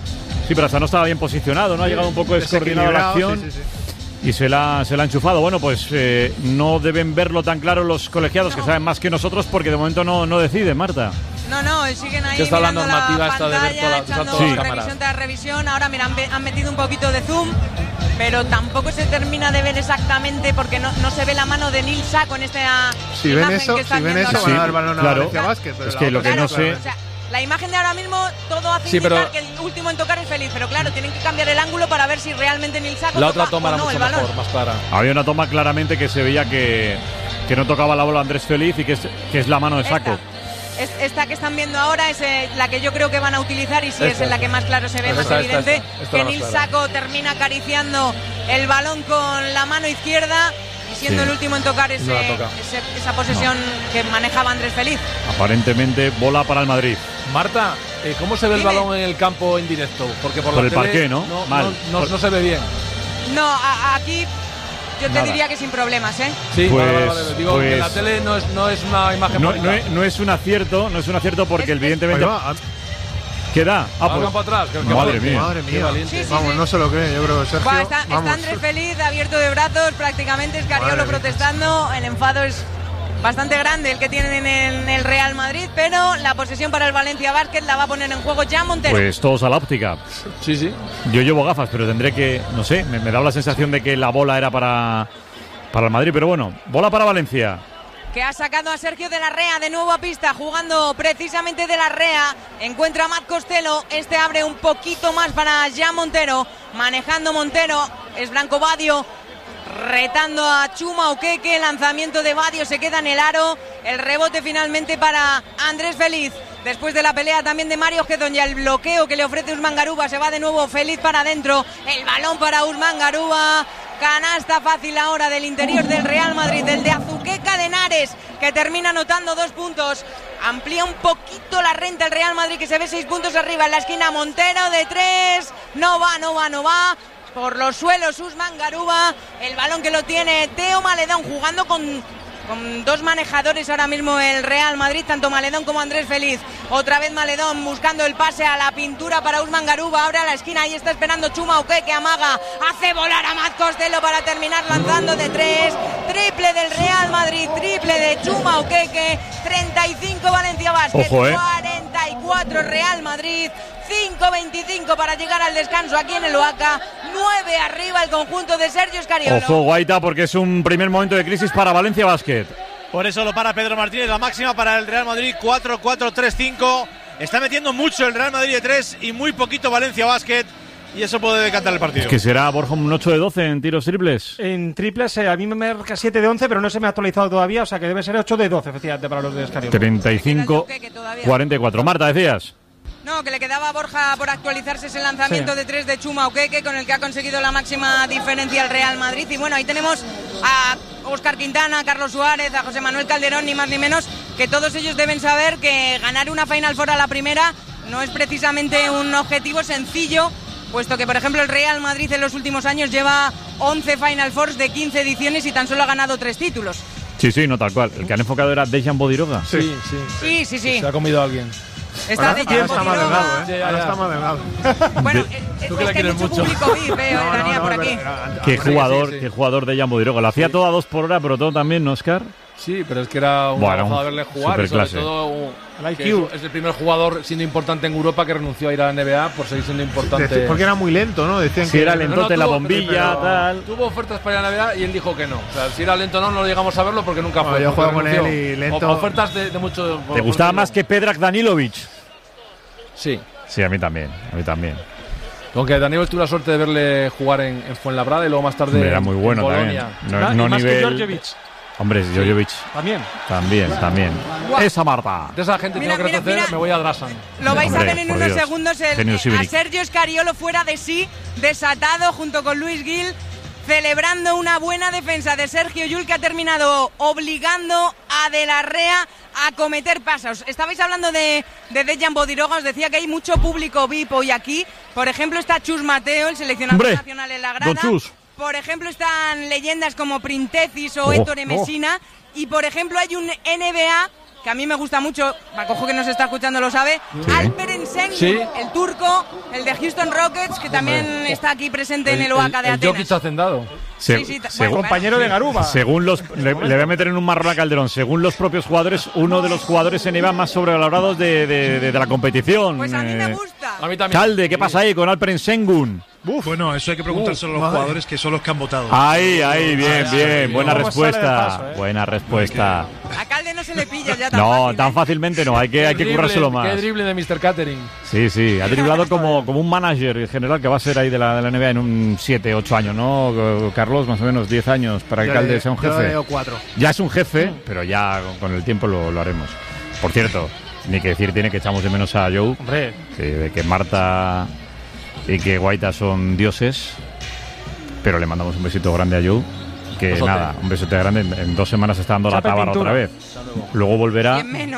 Sí, pero hasta no estaba bien posicionado, ¿no? Ha llegado un poco descoordinado a la acción. Sí. Y se la ha enchufado. Bueno, pues no deben verlo tan claro los colegiados, que saben más que nosotros, porque de momento no deciden, Marta. No, siguen ahí está la mirando normativa la esta de ver pantalla, todas echando las cámaras. revisión tras revisión. Ahora, mira, han metido un poquito de zoom, pero tampoco se termina de ver exactamente, porque no se ve la mano de Nils Saco en esta Si ven imagen eso, que están viendo van a ahora. dar el balón a claro. Valencia Basket. Pero Es la que lo otra que no claro. sé... O sea, la imagen de ahora mismo todo hace Sí, indicar pero- que el último en tocar es Feliz, pero claro, tienen que cambiar el ángulo para ver si realmente Nils Saco La toca otra toma o era no mucho el balón. mejor, más clara. Había una toma claramente que se veía que no tocaba la bola Andrés Feliz y que es la mano de Saco. Esta que están viendo ahora es la que yo creo que van a utilizar, y sí es en la que más claro se ve, más evidente, esta que más Nils clara. Saco termina acariciando el balón con la mano izquierda y siendo Sí. el último en tocar No la toca. esa posesión que manejaba Andrés Feliz. Aparentemente bola para el Madrid. Marta, ¿cómo se ve el Dime. balón en el campo en directo? Porque por Por la el tele parqué, ¿no? Mal. No se ve bien. No, aquí yo te Nada. diría que sin problemas, ¿eh? Sí, Pues- vale. Digo que en la pues- tele no es una imagen bonita. No es un acierto porque evidentemente... Ahí va, ¿Qué da? Al campo atrás. Madre mía. Madre Qué mía. valiente. Sí, Vamos, sí. no se lo cree, yo creo que Sergio. Buah, está vamos. Andrés Feliz abierto de brazos, prácticamente Escariolo Madre mía. protestando. El enfado es bastante grande el que tienen en el Real Madrid, pero la posesión para el Valencia Basket la va a poner en juego ya Montero. Pues todos a la óptica. Sí. Yo llevo gafas, pero tendré que, no sé, me da la sensación de que la bola era para el Madrid, pero bueno, bola para Valencia. Que ha sacado a Sergio de la Rea de nuevo a pista, jugando precisamente de la Rea. Encuentra a Matt Costello. Este abre un poquito más para Jan Montero. Manejando Montero. Es Blanco Badio. Retando a Chuma Okeke. Lanzamiento de Badio. Se queda en el aro. El rebote finalmente para Andrés Feliz. Después de la pelea también de Mario Gedón y el bloqueo que le ofrece Usman Garuba, se va de nuevo Feliz para adentro. El balón para Usman Garuba. Canasta fácil ahora del interior del Real Madrid, del de Azuqueca de Henares, que termina anotando 2 puntos. Amplía un poquito la renta el Real Madrid, que se ve 6 puntos arriba en la esquina. Montero de 3. No va. Por los suelos Usman Garuba. El balón que lo tiene Teo Maledón, jugando con 2 manejadores ahora mismo el Real Madrid, tanto Maledón como Andrés Feliz. Otra vez Maledón buscando el pase a la pintura para Usman Garuba. Ahora a la esquina, ahí está esperando Chuma Okeke, amaga, hace volar a Matt Costello para terminar lanzando de 3. Triple del Real Madrid, triple de Chuma Okeke. 35 Valencia Basket, 44 Real Madrid. 5:25 para llegar al descanso aquí en el Oaca. 9 arriba el conjunto de Sergio Escariolo. Ojo, Guaita, porque es un primer momento de crisis para Valencia Basket. Por eso lo para Pedro Martínez, la máxima para el Real Madrid, 4-4-3-5. Está metiendo mucho el Real Madrid de 3 y muy poquito Valencia Basket, y eso puede decantar el partido. Es que será, Borja, un 8 de 12 en tiros triples. En triples, a mí me marca 7 de 11, pero no se me ha actualizado todavía, o sea que debe ser 8 de 12, efectivamente, para los de Escariolo. 35-44. Marta, decías. No, que le quedaba a Borja por actualizarse ese lanzamiento Sí. de 3 de Chuma Okeke, con el que ha conseguido la máxima diferencia el Real Madrid. Y bueno, ahí tenemos a Óscar Quintana, a Carlos Suárez, a José Manuel Calderón, ni más ni menos, que todos ellos deben saber que ganar una Final Four a la primera no es precisamente un objetivo sencillo, puesto que, por ejemplo, el Real Madrid en los últimos años lleva 11 Final Fours de 15 ediciones y tan solo ha ganado 3 títulos. Sí, no, tal cual. El que han enfocado era Dejan Bodiroga. Sí. Sí. Se ha comido a alguien. Está Ahora de Jan está más Bodiroga. delgado, ¿eh? Ahora está más delgado. Bueno, Tú es que la que hay quieres mucho mucho. público VIP, Dania, por aquí. Qué jugador, sí. qué jugador Dejan Bodiroga. Lo hacía todo a 2 por hora, pero todo también, ¿no, Oscar? Sí, pero es que era un Bueno, gozo verle jugar, y sobre superclase. todo El que IQ. es el primer jugador siendo importante en Europa que renunció a ir a la NBA por seguir siendo importante. Porque era muy lento, ¿no? Decían Sí, que era lentote la tuvo- bombilla, pero- tal. Tuvo ofertas para ir a la NBA y él dijo que no. O sea, si era lento no lo llegamos a verlo porque nunca Bueno, fue. yo porque juego con renunció. él y lento. Ofertas de mucho. ¿Te gustaba más que Predrag Danilovic? Sí. Sí, a mí también. Aunque Daniel tuvo la suerte de verle jugar en Fuenlabrada y luego más tarde Era muy bueno en también. Bolonia. No y más que nivel... Djordjevic, Hombre, Djordjevic también. también. Guau. Esa Marta. De esa gente Mira, tengo que mira, reconocer, mira. me voy a Drasan. Lo vais a Hombre, ver en por unos Dios. segundos Genio a Sibiric. Sergio Escariolo fuera de sí, desatado junto con Luis Gil, celebrando una buena defensa de Sergio Llull, que ha terminado obligando a De la Rea a cometer pasos. Estabais hablando de Dejan Bodiroga, os decía que hay mucho público VIP hoy aquí. Por ejemplo, está Chus Mateo, el seleccionador Hombre, nacional en la grada. don Chus. Por ejemplo, están leyendas como Printecis o Oh, Ettore oh. Messina. Y por ejemplo, hay un NBA que a mí me gusta mucho, Pacojo que nos está escuchando lo sabe, Alperen Sengun, el turco, el de Houston Rockets, que también está aquí presente en el OACA de Atenas. Jokic hacendado. Compañero de Garuba. Según le voy a meter en un marrón a Calderón. Según los propios jugadores, uno de los jugadores NBA más sobrevalorados de la competición. Pues a mí me gusta. A mí también. Calde, ¿qué pasa ahí con Alperen Sengun? Bueno, eso hay que preguntárselo a los jugadores, que son los que han votado. Ahí, bien. Buena respuesta. Buena respuesta. A Calde no se le pilla ya tan fácil. Tan fácilmente no. Hay que currárselo más. Qué drible de Mr. Catering. Sí. Ha driblado como un manager en general que va a ser ahí de la NBA en un 7, 8 años, ¿no? Carlos, más o menos 10 años para que Calde sea un jefe. Yo 4. Ya es un jefe, pero ya con el tiempo lo haremos. Por cierto, ni que decir tiene que echamos de menos a Joe. Hombre. De que Marta y que Guaita son dioses, pero le mandamos un besito grande a Joe, que besote. Nada, un besote grande. En 2 semanas está dando la tabarra otra vez. Luego volverá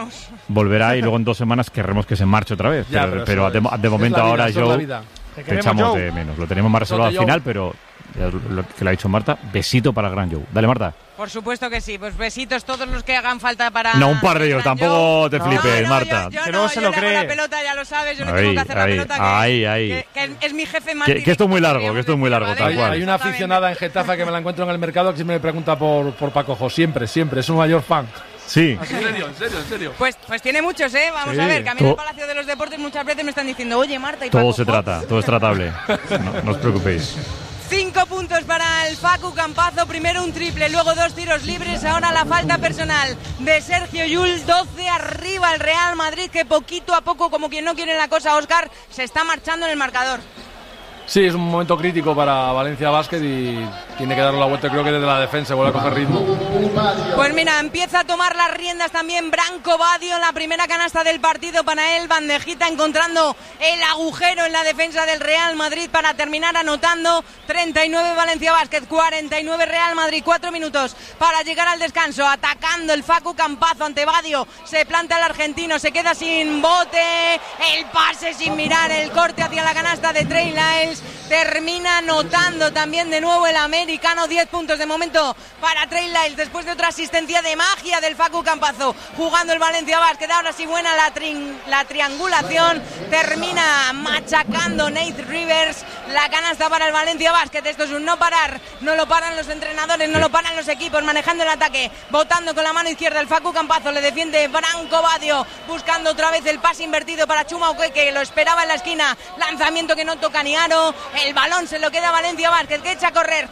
y luego en 2 semanas querremos que se marche otra vez. Ya, pero de momento ahora Joe te echamos de menos. Lo tenemos más reservado al final, pero lo que le ha dicho Marta, besito para el gran Joe. Dale, Marta. Por supuesto que sí, pues besitos todos los que hagan falta para... No, un par de ellos, tampoco te flipes, Marta. Yo no se lo cree. La pelota, ya lo sabes, yo no tengo que hacer la pelota, que es mi jefe más que esto es muy largo, tal cual. Hay una aficionada en Getafe que me la encuentro en el mercado que siempre me pregunta por Pacojo, siempre, es un mayor fan. Sí. En serio. Pues tiene muchos, Vamos a ver, que a mí en el Palacio de los Deportes muchas veces me están diciendo, oye, Marta, y todo Pacojo. se trata, todo es tratable, no os preocupéis. 5 puntos para el Facu Campazo, primero un triple, luego 2 tiros libres, ahora la falta personal de Sergio Llull, 12 arriba el Real Madrid, que poquito a poco, como quien no quiere la cosa, Óscar, se está marchando en el marcador. Sí, es un momento crítico para Valencia Basket y tiene que darle la vuelta, creo que desde la defensa vuelve a coger ritmo. Pues mira, empieza a tomar las riendas también Branco Badio, la primera canasta del partido para él, bandejita encontrando el agujero en la defensa del Real Madrid para terminar anotando. 39 Valencia Basket, 49 Real Madrid, 4 minutos para llegar al descanso, atacando el Facu Campazo ante Badio, se planta el argentino, se queda sin bote, el pase sin mirar, el corte hacia la canasta de Trey Lyles. Termina anotando también de nuevo el americano, 10 puntos de momento para Trey Lyles después de otra asistencia de magia del Facu Campazo, jugando el Valencia Basket. Ahora sí buena la triangulación, termina machacando Nate Rivers, la canasta para el Valencia Basket. Esto es un no parar, no lo paran los entrenadores, no lo paran los equipos, manejando el ataque, botando con la mano izquierda el Facu Campazo, le defiende Branco Badio, buscando otra vez el pase invertido para Chuma Okeke, lo esperaba en la esquina, lanzamiento que no toca ni aro. El balón se lo queda Valencia Basket, que echa a correr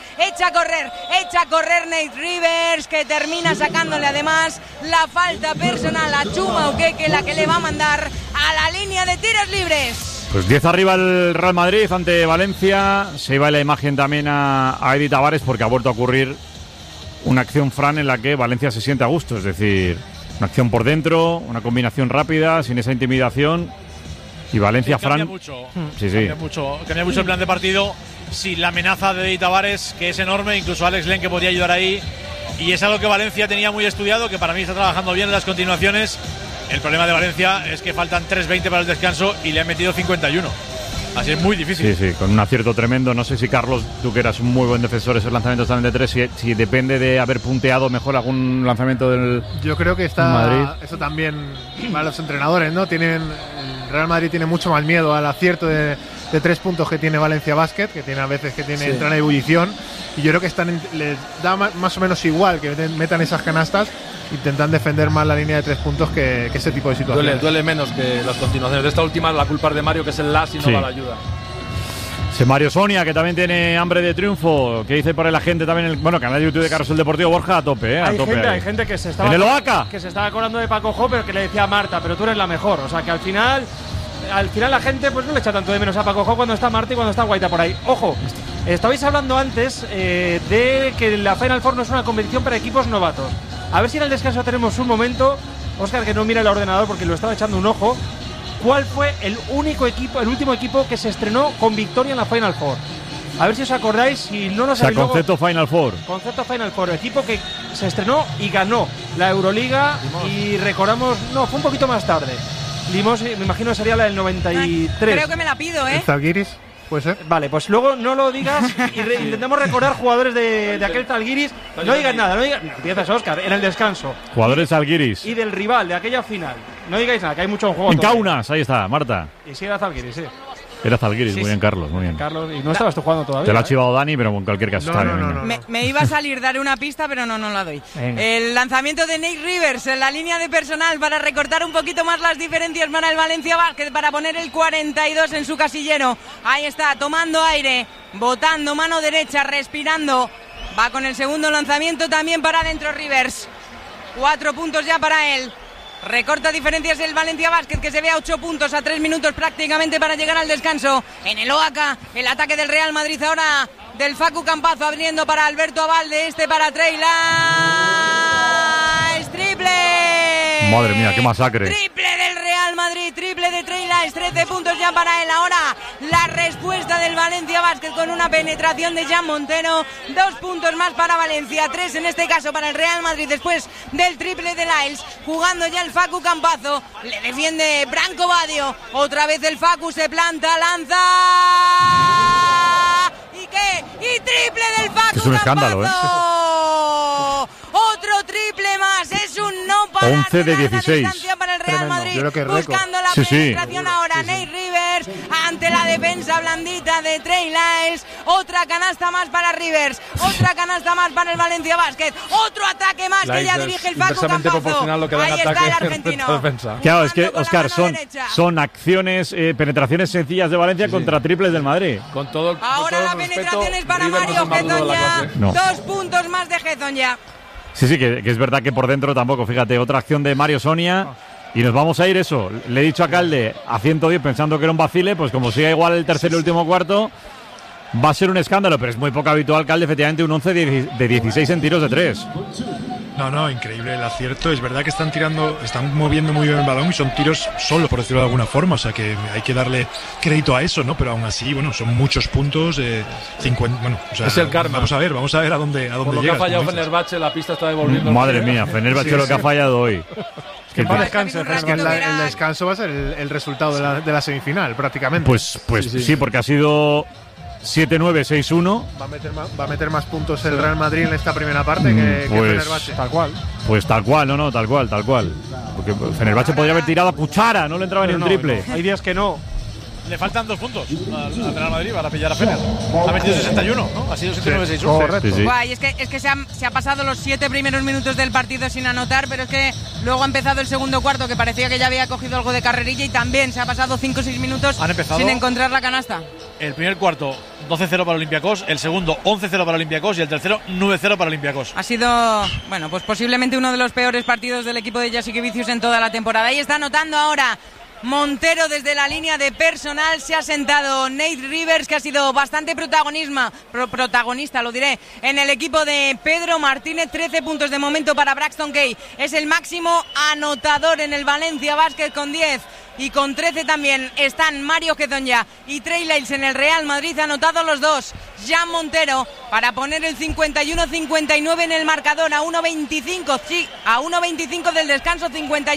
Nate Rivers, que termina sacándole además la falta personal a Chuma Okeke, la que le va a mandar a la línea de tiros libres. Pues 10 arriba el Real Madrid ante Valencia. Se iba la imagen también a Edi Tavares porque ha vuelto a ocurrir una acción, Fran, en la que Valencia se siente a gusto, es decir, una acción por dentro, una combinación rápida, sin esa intimidación. Y Valencia, cambia Fran. Mucho, sí. Cambia mucho el plan de partido. Sí, la amenaza de Edi Tavares, que es enorme, incluso Alex Len, que podría ayudar ahí. Y es algo que Valencia tenía muy estudiado, que para mí está trabajando bien en las continuaciones. El problema de Valencia es que faltan 3:20 para el descanso y le han metido 51. Así es muy difícil. Sí, con un acierto tremendo. No sé si, Carlos, tú que eras un muy buen defensor, esos lanzamientos también de 3, si depende de haber punteado mejor algún lanzamiento del Yo creo que está Madrid. Eso también para los entrenadores, ¿no? El Real Madrid tiene mucho más miedo al acierto de 3 puntos que tiene Valencia Basket, que tiene a veces entra en ebullición, y yo creo que les da más o menos igual que metan esas canastas. Intentan defender más la línea de 3 puntos que ese tipo de situaciones. Duele menos que las continuaciones. De esta última, la culpa es de Mario, que es el las y no va la ayuda. Mario Sonia, que también tiene hambre de triunfo, que dice por ahí la gente también, el canal de YouTube de Carrusel Deportivo, Borja, a tope, Hay gente que se estaba ¿en el OACA? Que se estaba acordando de Pacojo, pero que le decía a Marta, pero tú eres la mejor. O sea, que al final la gente pues no le echa tanto de menos a Pacojo cuando está Marta y cuando está Guaita por ahí. Ojo, estabais hablando antes de que la Final Four no es una competición para equipos novatos. A ver si en el descanso tenemos un momento, Óscar, que no mira el ordenador porque lo estaba echando un ojo. ¿Cuál fue el último equipo que se estrenó con victoria en la Final Four? A ver si os acordáis, si no lo sabéis. Concepto Final Four. Concepto Final Four, equipo que se estrenó y ganó la Euroliga. Limos. Y recordamos, no, fue un poquito más tarde. Limos, me imagino que sería la del 93. Creo que me la pido, ¿El Zalgiris? Puede ser. Vale, pues luego no lo digas y intentemos recordar jugadores de aquel Zalgiris. No digas nada, no digas. Empiezas, Óscar, en el descanso. Jugadores Zalgiris. Y del rival, de aquella final. No digáis nada, que hay mucho en juego. En Kaunas, ahí está, Marta. Y sí, era Zalgiris, sí. Era Zalgiris, Sí, muy bien, sí. Carlos, muy bien. Carlos, y no estabas tú jugando todavía. Te lo ha chivado Dani, pero en cualquier caso está bien. No. Me iba a salir, daré una pista, pero no la doy. Venga. El lanzamiento de Nate Rivers en la línea de personal para recortar un poquito más las diferencias para el Valencia Basket, para poner el 42 en su casillero. Ahí está, tomando aire, botando mano derecha, respirando. Va con el segundo lanzamiento también para adentro Rivers. 4 puntos ya para él. Recorta diferencias el Valencia Basket, que se ve a 8 puntos a 3 minutos prácticamente para llegar al descanso. En el OAK, el ataque del Real Madrid ahora del Facu Campazo, abriendo para Alberto Abalde, para Trey Lyles. ¡Triple! Madre mía, qué masacre. Triple del Real Madrid, triple de Trey Lyles, 13 puntos ya para él. Ahora la respuesta del Valencia Basket con una penetración de Jan Montero. 2 puntos más para Valencia, 3 en este caso para el Real Madrid después del triple de Lyles. Jugando ya el Facu Campazo, le defiende Branco Badio. Otra vez el Facu se planta, lanza. ¿Y qué? ¡Y triple del Facu! Es un escándalo, Campazo. Otro triple más, es un no parar 11 de 16. distancia para el Real Tremendo. Madrid. Yo creo que es récord. Buscando la Sí, sí. penetración ahora, Nate Rivers ante la defensa blandita de Trey Lyles. Otra canasta más para Rivers, otra canasta más para el Valencia Basket, otro ataque más que ya dirige el Facu inversamente Campazo. proporcional lo que da en Ahí está ataque el respecto argentino. a defensa. Claro, es que, Jugando con la Óscar, mano derecha. son acciones, penetraciones sencillas de Valencia contra triples del Madrid. Con todo, Ahora la el respeto, penetración es para River no es Mario el más duro de la Hezonja. clase. No. 2 puntos más de Hezonja. Sí, que es verdad que por dentro tampoco. Fíjate, otra acción de Mario Sonia. Y nos vamos a ir eso. Le he dicho a Calde a 110 pensando que era un vacile. Pues como siga igual el tercer y último cuarto, va a ser un escándalo. Pero es muy poco habitual, Calde, efectivamente, un 11 de 16 en tiros de 3. No, increíble el acierto. Es verdad que están moviendo muy bien el balón y son tiros solo, por decirlo de alguna forma. O sea que hay que darle crédito a eso, ¿no? Pero aún así, bueno, son muchos puntos. 50, bueno, o sea, Es el karma. Vamos a ver a dónde Por lo que llega. ha fallado Fenerbahce, la pista está devolviendo. Madre mía, Fenerbahce lo que ha fallado hoy. Que Que- para descanse, Es es que el descanso va a ser el resultado de la semifinal, prácticamente. Pues sí, porque ha sido 7-9, 6-1. Va a meter más puntos el Real Madrid en esta primera parte que pues- Fenerbahce. Tal cual. Pues tal cual, tal cual. Porque Fenerbahce podría haber tirado a cuchara, no le entraba ni un triple. Hay días que no. Le faltan 2 puntos al Real Madrid para pillar a Fener. Ha metido 61, ¿no? Ha sido 79-6-11. Correcto. Sí, sí. Guay, es que se ha pasado los 7 primeros minutos del partido sin anotar, pero es que luego ha empezado el segundo cuarto, que parecía que ya había cogido algo de carrerilla, y también se ha pasado 5 o 6 minutos Han empezado- sin encontrar la canasta. El primer cuarto 12-0 para Olympiacos, el segundo 11-0 para Olympiacos y el tercero 9-0 para Olympiacos. Ha sido, bueno, pues posiblemente uno de los peores partidos del equipo de Jasikevičius en toda la temporada. Ahí está anotando ahora Montero desde la línea de personal. Se ha sentado Nate Rivers, que ha sido bastante protagonista, lo diré, en el equipo de Pedro Martínez. 13 puntos de momento para Braxton Gay. Es el máximo anotador en el Valencia Basket con 10. Y con 13 también están Mario Hezonja y Trey Lyles en el Real Madrid, anotados los dos. Jan Montero para poner el 51-59 en el marcador, a 1.25, sí, a 1.25 del descanso,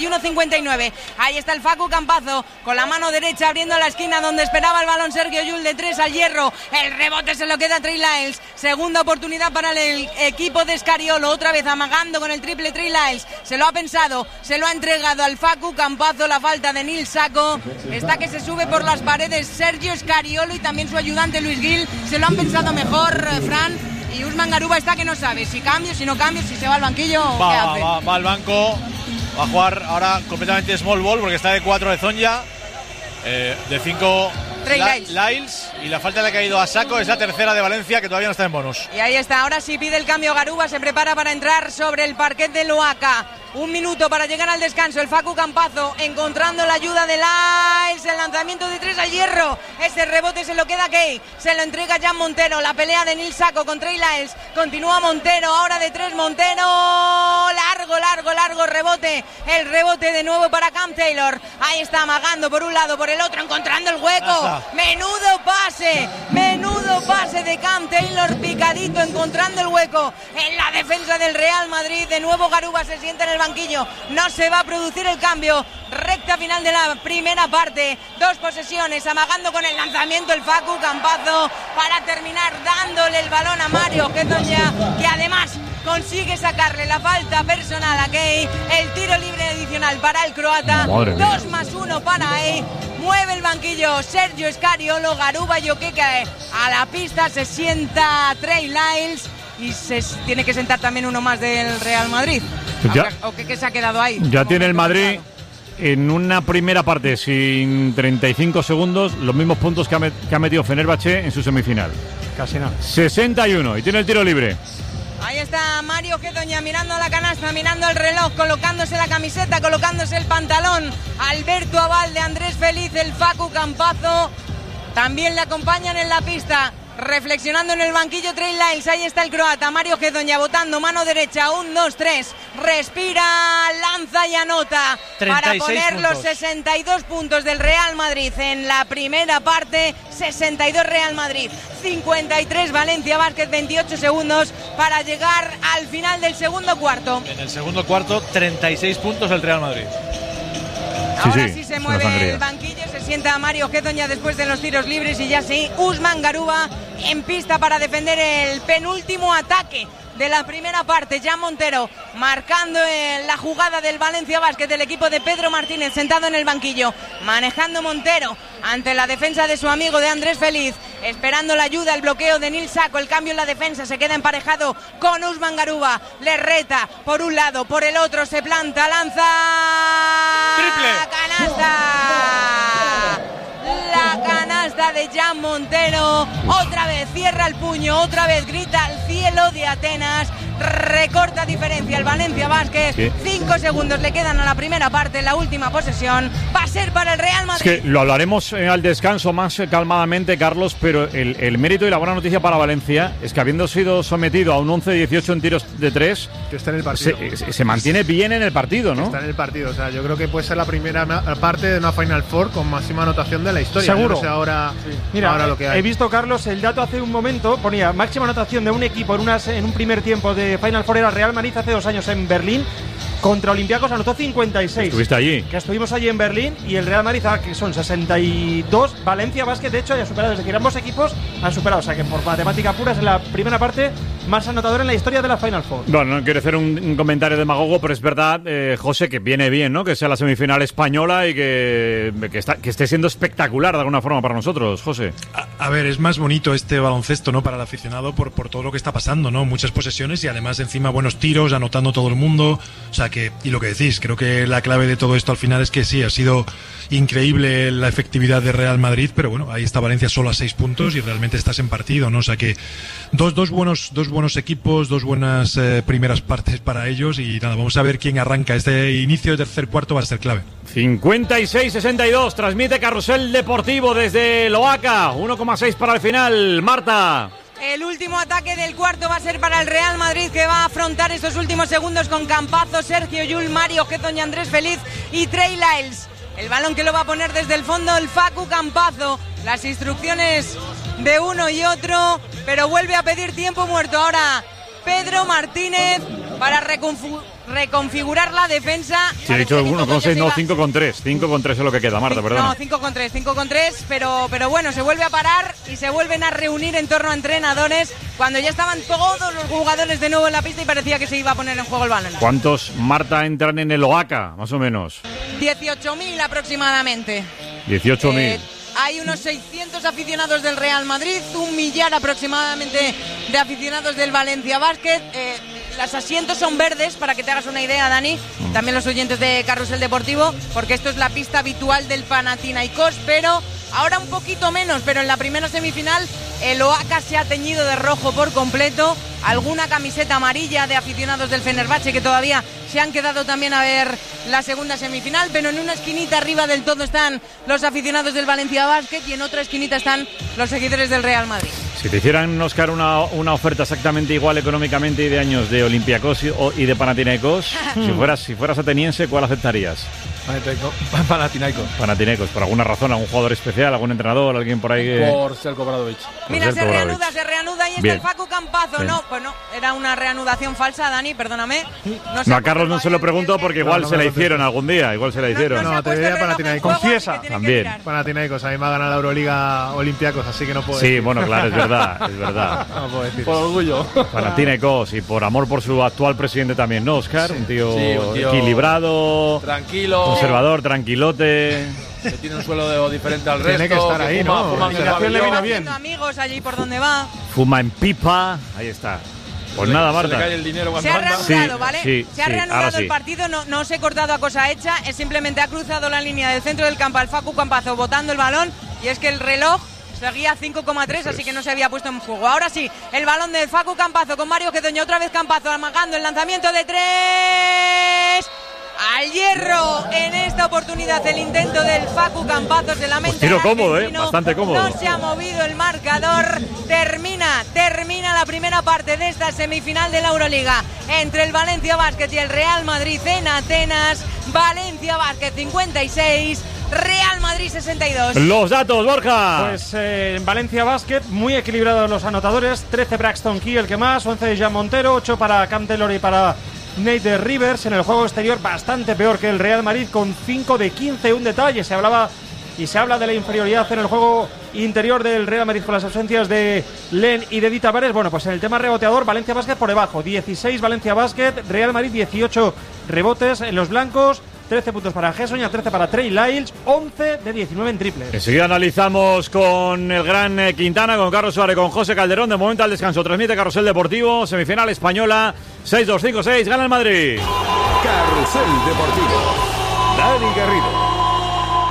51-59. Ahí está el Facu Campazo con la mano derecha abriendo la esquina donde esperaba el balón Sergio Llull, de 3 al hierro. El rebote se lo queda Trey Lyles. Segunda oportunidad para el equipo de Scariolo, otra vez amagando con el triple Trey Lyles. Se lo ha pensado, se lo ha entregado al Facu Campazo. La falta de Nil Saco está que se sube por las paredes Sergio Scariolo y también su ayudante Luis Gil. Se lo han pensado mejor, Fran. Y Usman Garuba está que no sabe si cambio, si no cambio, si se va al banquillo o qué hace. Va al banco, va a jugar ahora completamente small ball porque está de 4 Hezonja, de 5 Trey Lyles. Lyles, y la falta le ha caído a Saco, es la tercera de Valencia, que todavía no está en bonus. Y ahí está, ahora sí pide el cambio Garuba, se prepara para entrar sobre el parquet de Loaca. 1 minuto para llegar al descanso, el Facu Campazo encontrando la ayuda de Lyles, el lanzamiento de 3 al hierro, ese rebote se lo queda Kay, se lo entrega Jan Montero, la pelea de Nil Saco con Trey Lyles, continúa Montero, ahora de 3 Montero, largo rebote, el rebote de nuevo para Cam Taylor, ahí está amagando por un lado, por el otro, encontrando el hueco, menudo pase de Cam Taylor, picadito, encontrando el hueco en la defensa del Real Madrid. De nuevo Garuba se sienta en el banquillo, no se va a producir el cambio. Recta recta final de la primera parte. 2 posesiones, amagando con el lanzamiento el Facu Campazo para terminar dándole el balón a Mario Getoña, que además consigue sacarle la falta personal a Kei. El tiro libre adicional para el croata. 2+1 para Kei. Mueve el banquillo Sergio Scariolo, Garuba Joqueque a la pista. Se sienta Trey Lyles y se tiene que sentar también uno más del Real Madrid. ¿O qué se ha quedado ahí? Ya tiene el Madrid en una primera parte sin 35 segundos los mismos puntos que ha metido Fenerbahce en su semifinal. Casi nada. 61 y tiene el tiro libre. Ahí está Mario Getoña mirando a la canasta, mirando el reloj, colocándose la camiseta, colocándose el pantalón. Alberto Abalde, Andrés Feliz, el Facu Campazo también le acompañan en la pista. Reflexionando en el banquillo Trey Lyles, ahí está el croata, Mario Getoña botando mano derecha, 1, 2, 3, respira, lanza y anota para poner puntos. los 62 puntos del Real Madrid en la primera parte. 62 Real Madrid, 53 Valencia Basket, 28 segundos para llegar al final del segundo cuarto. En el segundo cuarto, 36 puntos el Real Madrid. Ahora sí se mueve el banquillo, se sienta Mario Getoña después de los tiros libres y ya sí, Usman Garuba en pista para defender el penúltimo ataque de la primera parte. Jan Montero marcando la jugada del Valencia Basket, del equipo de Pedro Martínez, sentado en el banquillo, manejando Montero ante la defensa de su amigo de Andrés Feliz, esperando la ayuda, el bloqueo de Nil Saco, el cambio en la defensa, se queda emparejado con Usman Garuba, le reta por un lado, por el otro, se planta, lanza, triple, canasta. La canasta de Jan Montero, otra vez cierra el puño, otra vez grita al cielo de Atenas, recorta diferencia el Valencia Basket. 5 segundos le quedan a la primera parte, la última posesión va a ser para el Real Madrid. Es que lo hablaremos al descanso más calmadamente, Carlos, pero el mérito y la buena noticia para Valencia es que habiendo sido sometido a un 11-18 en tiros de 3, que está en el partido. Se mantiene bien en el partido, ¿no? Está en el partido, o sea, yo creo que puede ser la primera parte de una Final Four con máxima anotación de la historia. Seguro. No sé ahora, Mira, ahora lo que hay. He visto, Carlos, el dato hace un momento, ponía máxima anotación de un equipo en un primer tiempo de Final Four era Real Madrid hace 2 años en Berlín. Contra Olympiacos anotó 56. ¿Estuviste allí? Que estuvimos allí en Berlín y el Real Madrid, que son 62. Valencia Basket, de hecho, ya ha superado. Es decir, ambos equipos han superado. O sea que por matemática pura es en la primera parte más anotador en la historia de la Final Four. Bueno, no quiero hacer un comentario demagogo, pero es verdad, José, que viene bien, ¿no? Que sea la semifinal española y que esté siendo espectacular de alguna forma para nosotros, José. A ver, es más bonito este baloncesto, ¿no? Para el aficionado por todo lo que está pasando, ¿no? Muchas posesiones y además encima buenos tiros, anotando todo el mundo. O sea que, y lo que decís, creo que la clave de todo esto al final es que sí, ha sido increíble la efectividad de Real Madrid, pero bueno, ahí está Valencia solo a 6 puntos y realmente estás en partido, ¿no? O sea que dos buenos equipos, 2 buenas primeras partes para ellos y nada, vamos a ver quién arranca. Este inicio de tercer cuarto va a ser clave. 56-62, transmite Carrusel Deportivo desde Loaca, 1,6 para el final, Marta. El último ataque del cuarto va a ser para el Real Madrid, que va a afrontar estos últimos segundos con Campazo, Sergio Llull, Mario Getoña, Andrés Feliz y Trey Lyles. El balón que lo va a poner desde el fondo el Facu Campazo. Las instrucciones de uno y otro, pero vuelve a pedir tiempo muerto ahora Pedro Martínez para reconfigurar la defensa. Sí, he dicho 1,6, no, 5,3. 5,3 es lo que queda, Marta, perdón. No, 5,3, pero bueno, se vuelve a parar y se vuelven a reunir en torno a entrenadores cuando ya estaban todos los jugadores de nuevo en la pista y parecía que se iba a poner en juego el balón. ¿Cuántos, Marta, entran en el Oaca, más o menos? 18.000 aproximadamente. 18.000. Hay unos 600 aficionados del Real Madrid, 1 millar aproximadamente de aficionados del Valencia Basket. Los asientos son verdes, para que te hagas una idea, Dani. También los oyentes de Carrusel Deportivo, porque esto es la pista habitual del Panathinaikos, pero ahora un poquito menos. Pero en la primera semifinal el Oaca se ha teñido de rojo por completo. Alguna camiseta amarilla de aficionados del Fenerbahce que todavía se han quedado también a ver la segunda semifinal, pero en una esquinita arriba del todo están los aficionados del Valencia Basket y en otra esquinita están los seguidores del Real Madrid. Si te hicieran, Óscar, una oferta exactamente igual económicamente y de años de Olympiacos y de Panathinaikos, si fueras ateniense, ¿cuál aceptarías? Panathinaikos, por alguna razón, algún jugador especial, algún entrenador, alguien por ahí. Por Željko Obradović. Mira, se reanuda y está el Facu Campazo. Bien. No, pues no, era una reanudación falsa, Dani, perdóname. No, a Carlos no se lo pregunto porque igual se la hicieron algún día, igual se la hicieron. No, te diría Panathinaikos. Confiesa. También. Panathinaikos, a mí me ha ganado la Euroliga Olympiacos, así que no puedo Sí, decir. bueno, claro, es verdad. No puedo decir Por eso. orgullo. Panathinaikos y por amor por su actual presidente también, ¿no, Óscar? Un tío equilibrado, tranquilo, conservador, tranquilote. que tiene un suelo diferente al resto. Tiene que estar ahí, ¿no? Fuma La en el le vino pabellón. bien. Amigos allí por donde va. Fuma en pipa, ahí está. Pues nada, Se le Marta. cae el dinero cuando Se ha anda. reanudado, Sí, ¿vale? sí, se ha sí, reanudado ahora sí. el partido, no se ha cortado a cosa hecha, es simplemente ha cruzado la línea del centro del campo al Facu Campazo botando el balón y es que el reloj seguía 5,3, así que no se había puesto en juego. Ahora sí, el balón de Facu Campazo con Mario Gedoño, otra vez Campazo amagando el lanzamiento de 3. Al hierro en esta oportunidad el intento del Facu Campazo, se lamenta. Pues tiro el cómodo, argentino. bastante cómodo. No se ha movido el marcador. Termina la primera parte de esta semifinal de la Euroliga entre el Valencia Basket y el Real Madrid en Atenas. Valencia Basket 56, Real Madrid 62. Los datos, Borja. Pues en Valencia Basket, muy equilibrados los anotadores. 13 Braxton Key, el que más, 11 de Jean Montero, 8 para Cam Taylor y para Nate Rivers. En el juego exterior bastante peor que el Real Madrid, con 5 de 15. Un detalle, se habla de la inferioridad en el juego interior del Real Madrid con las ausencias de Len y de Di Tavares. Bueno, pues en el tema reboteador, Valencia Basket por debajo, 16 Valencia Basket, Real Madrid 18 rebotes en los blancos, 13 puntos para Hessoña, 13 para Trey Lyles, 11 de 19 en triples. Enseguida analizamos con el gran Quintana, con Carlos Suárez, con José Calderón. De momento al descanso transmite Carrusel Deportivo, semifinal española, 6-2-5-6, gana el Madrid. Carrusel Deportivo. Dani Garrido.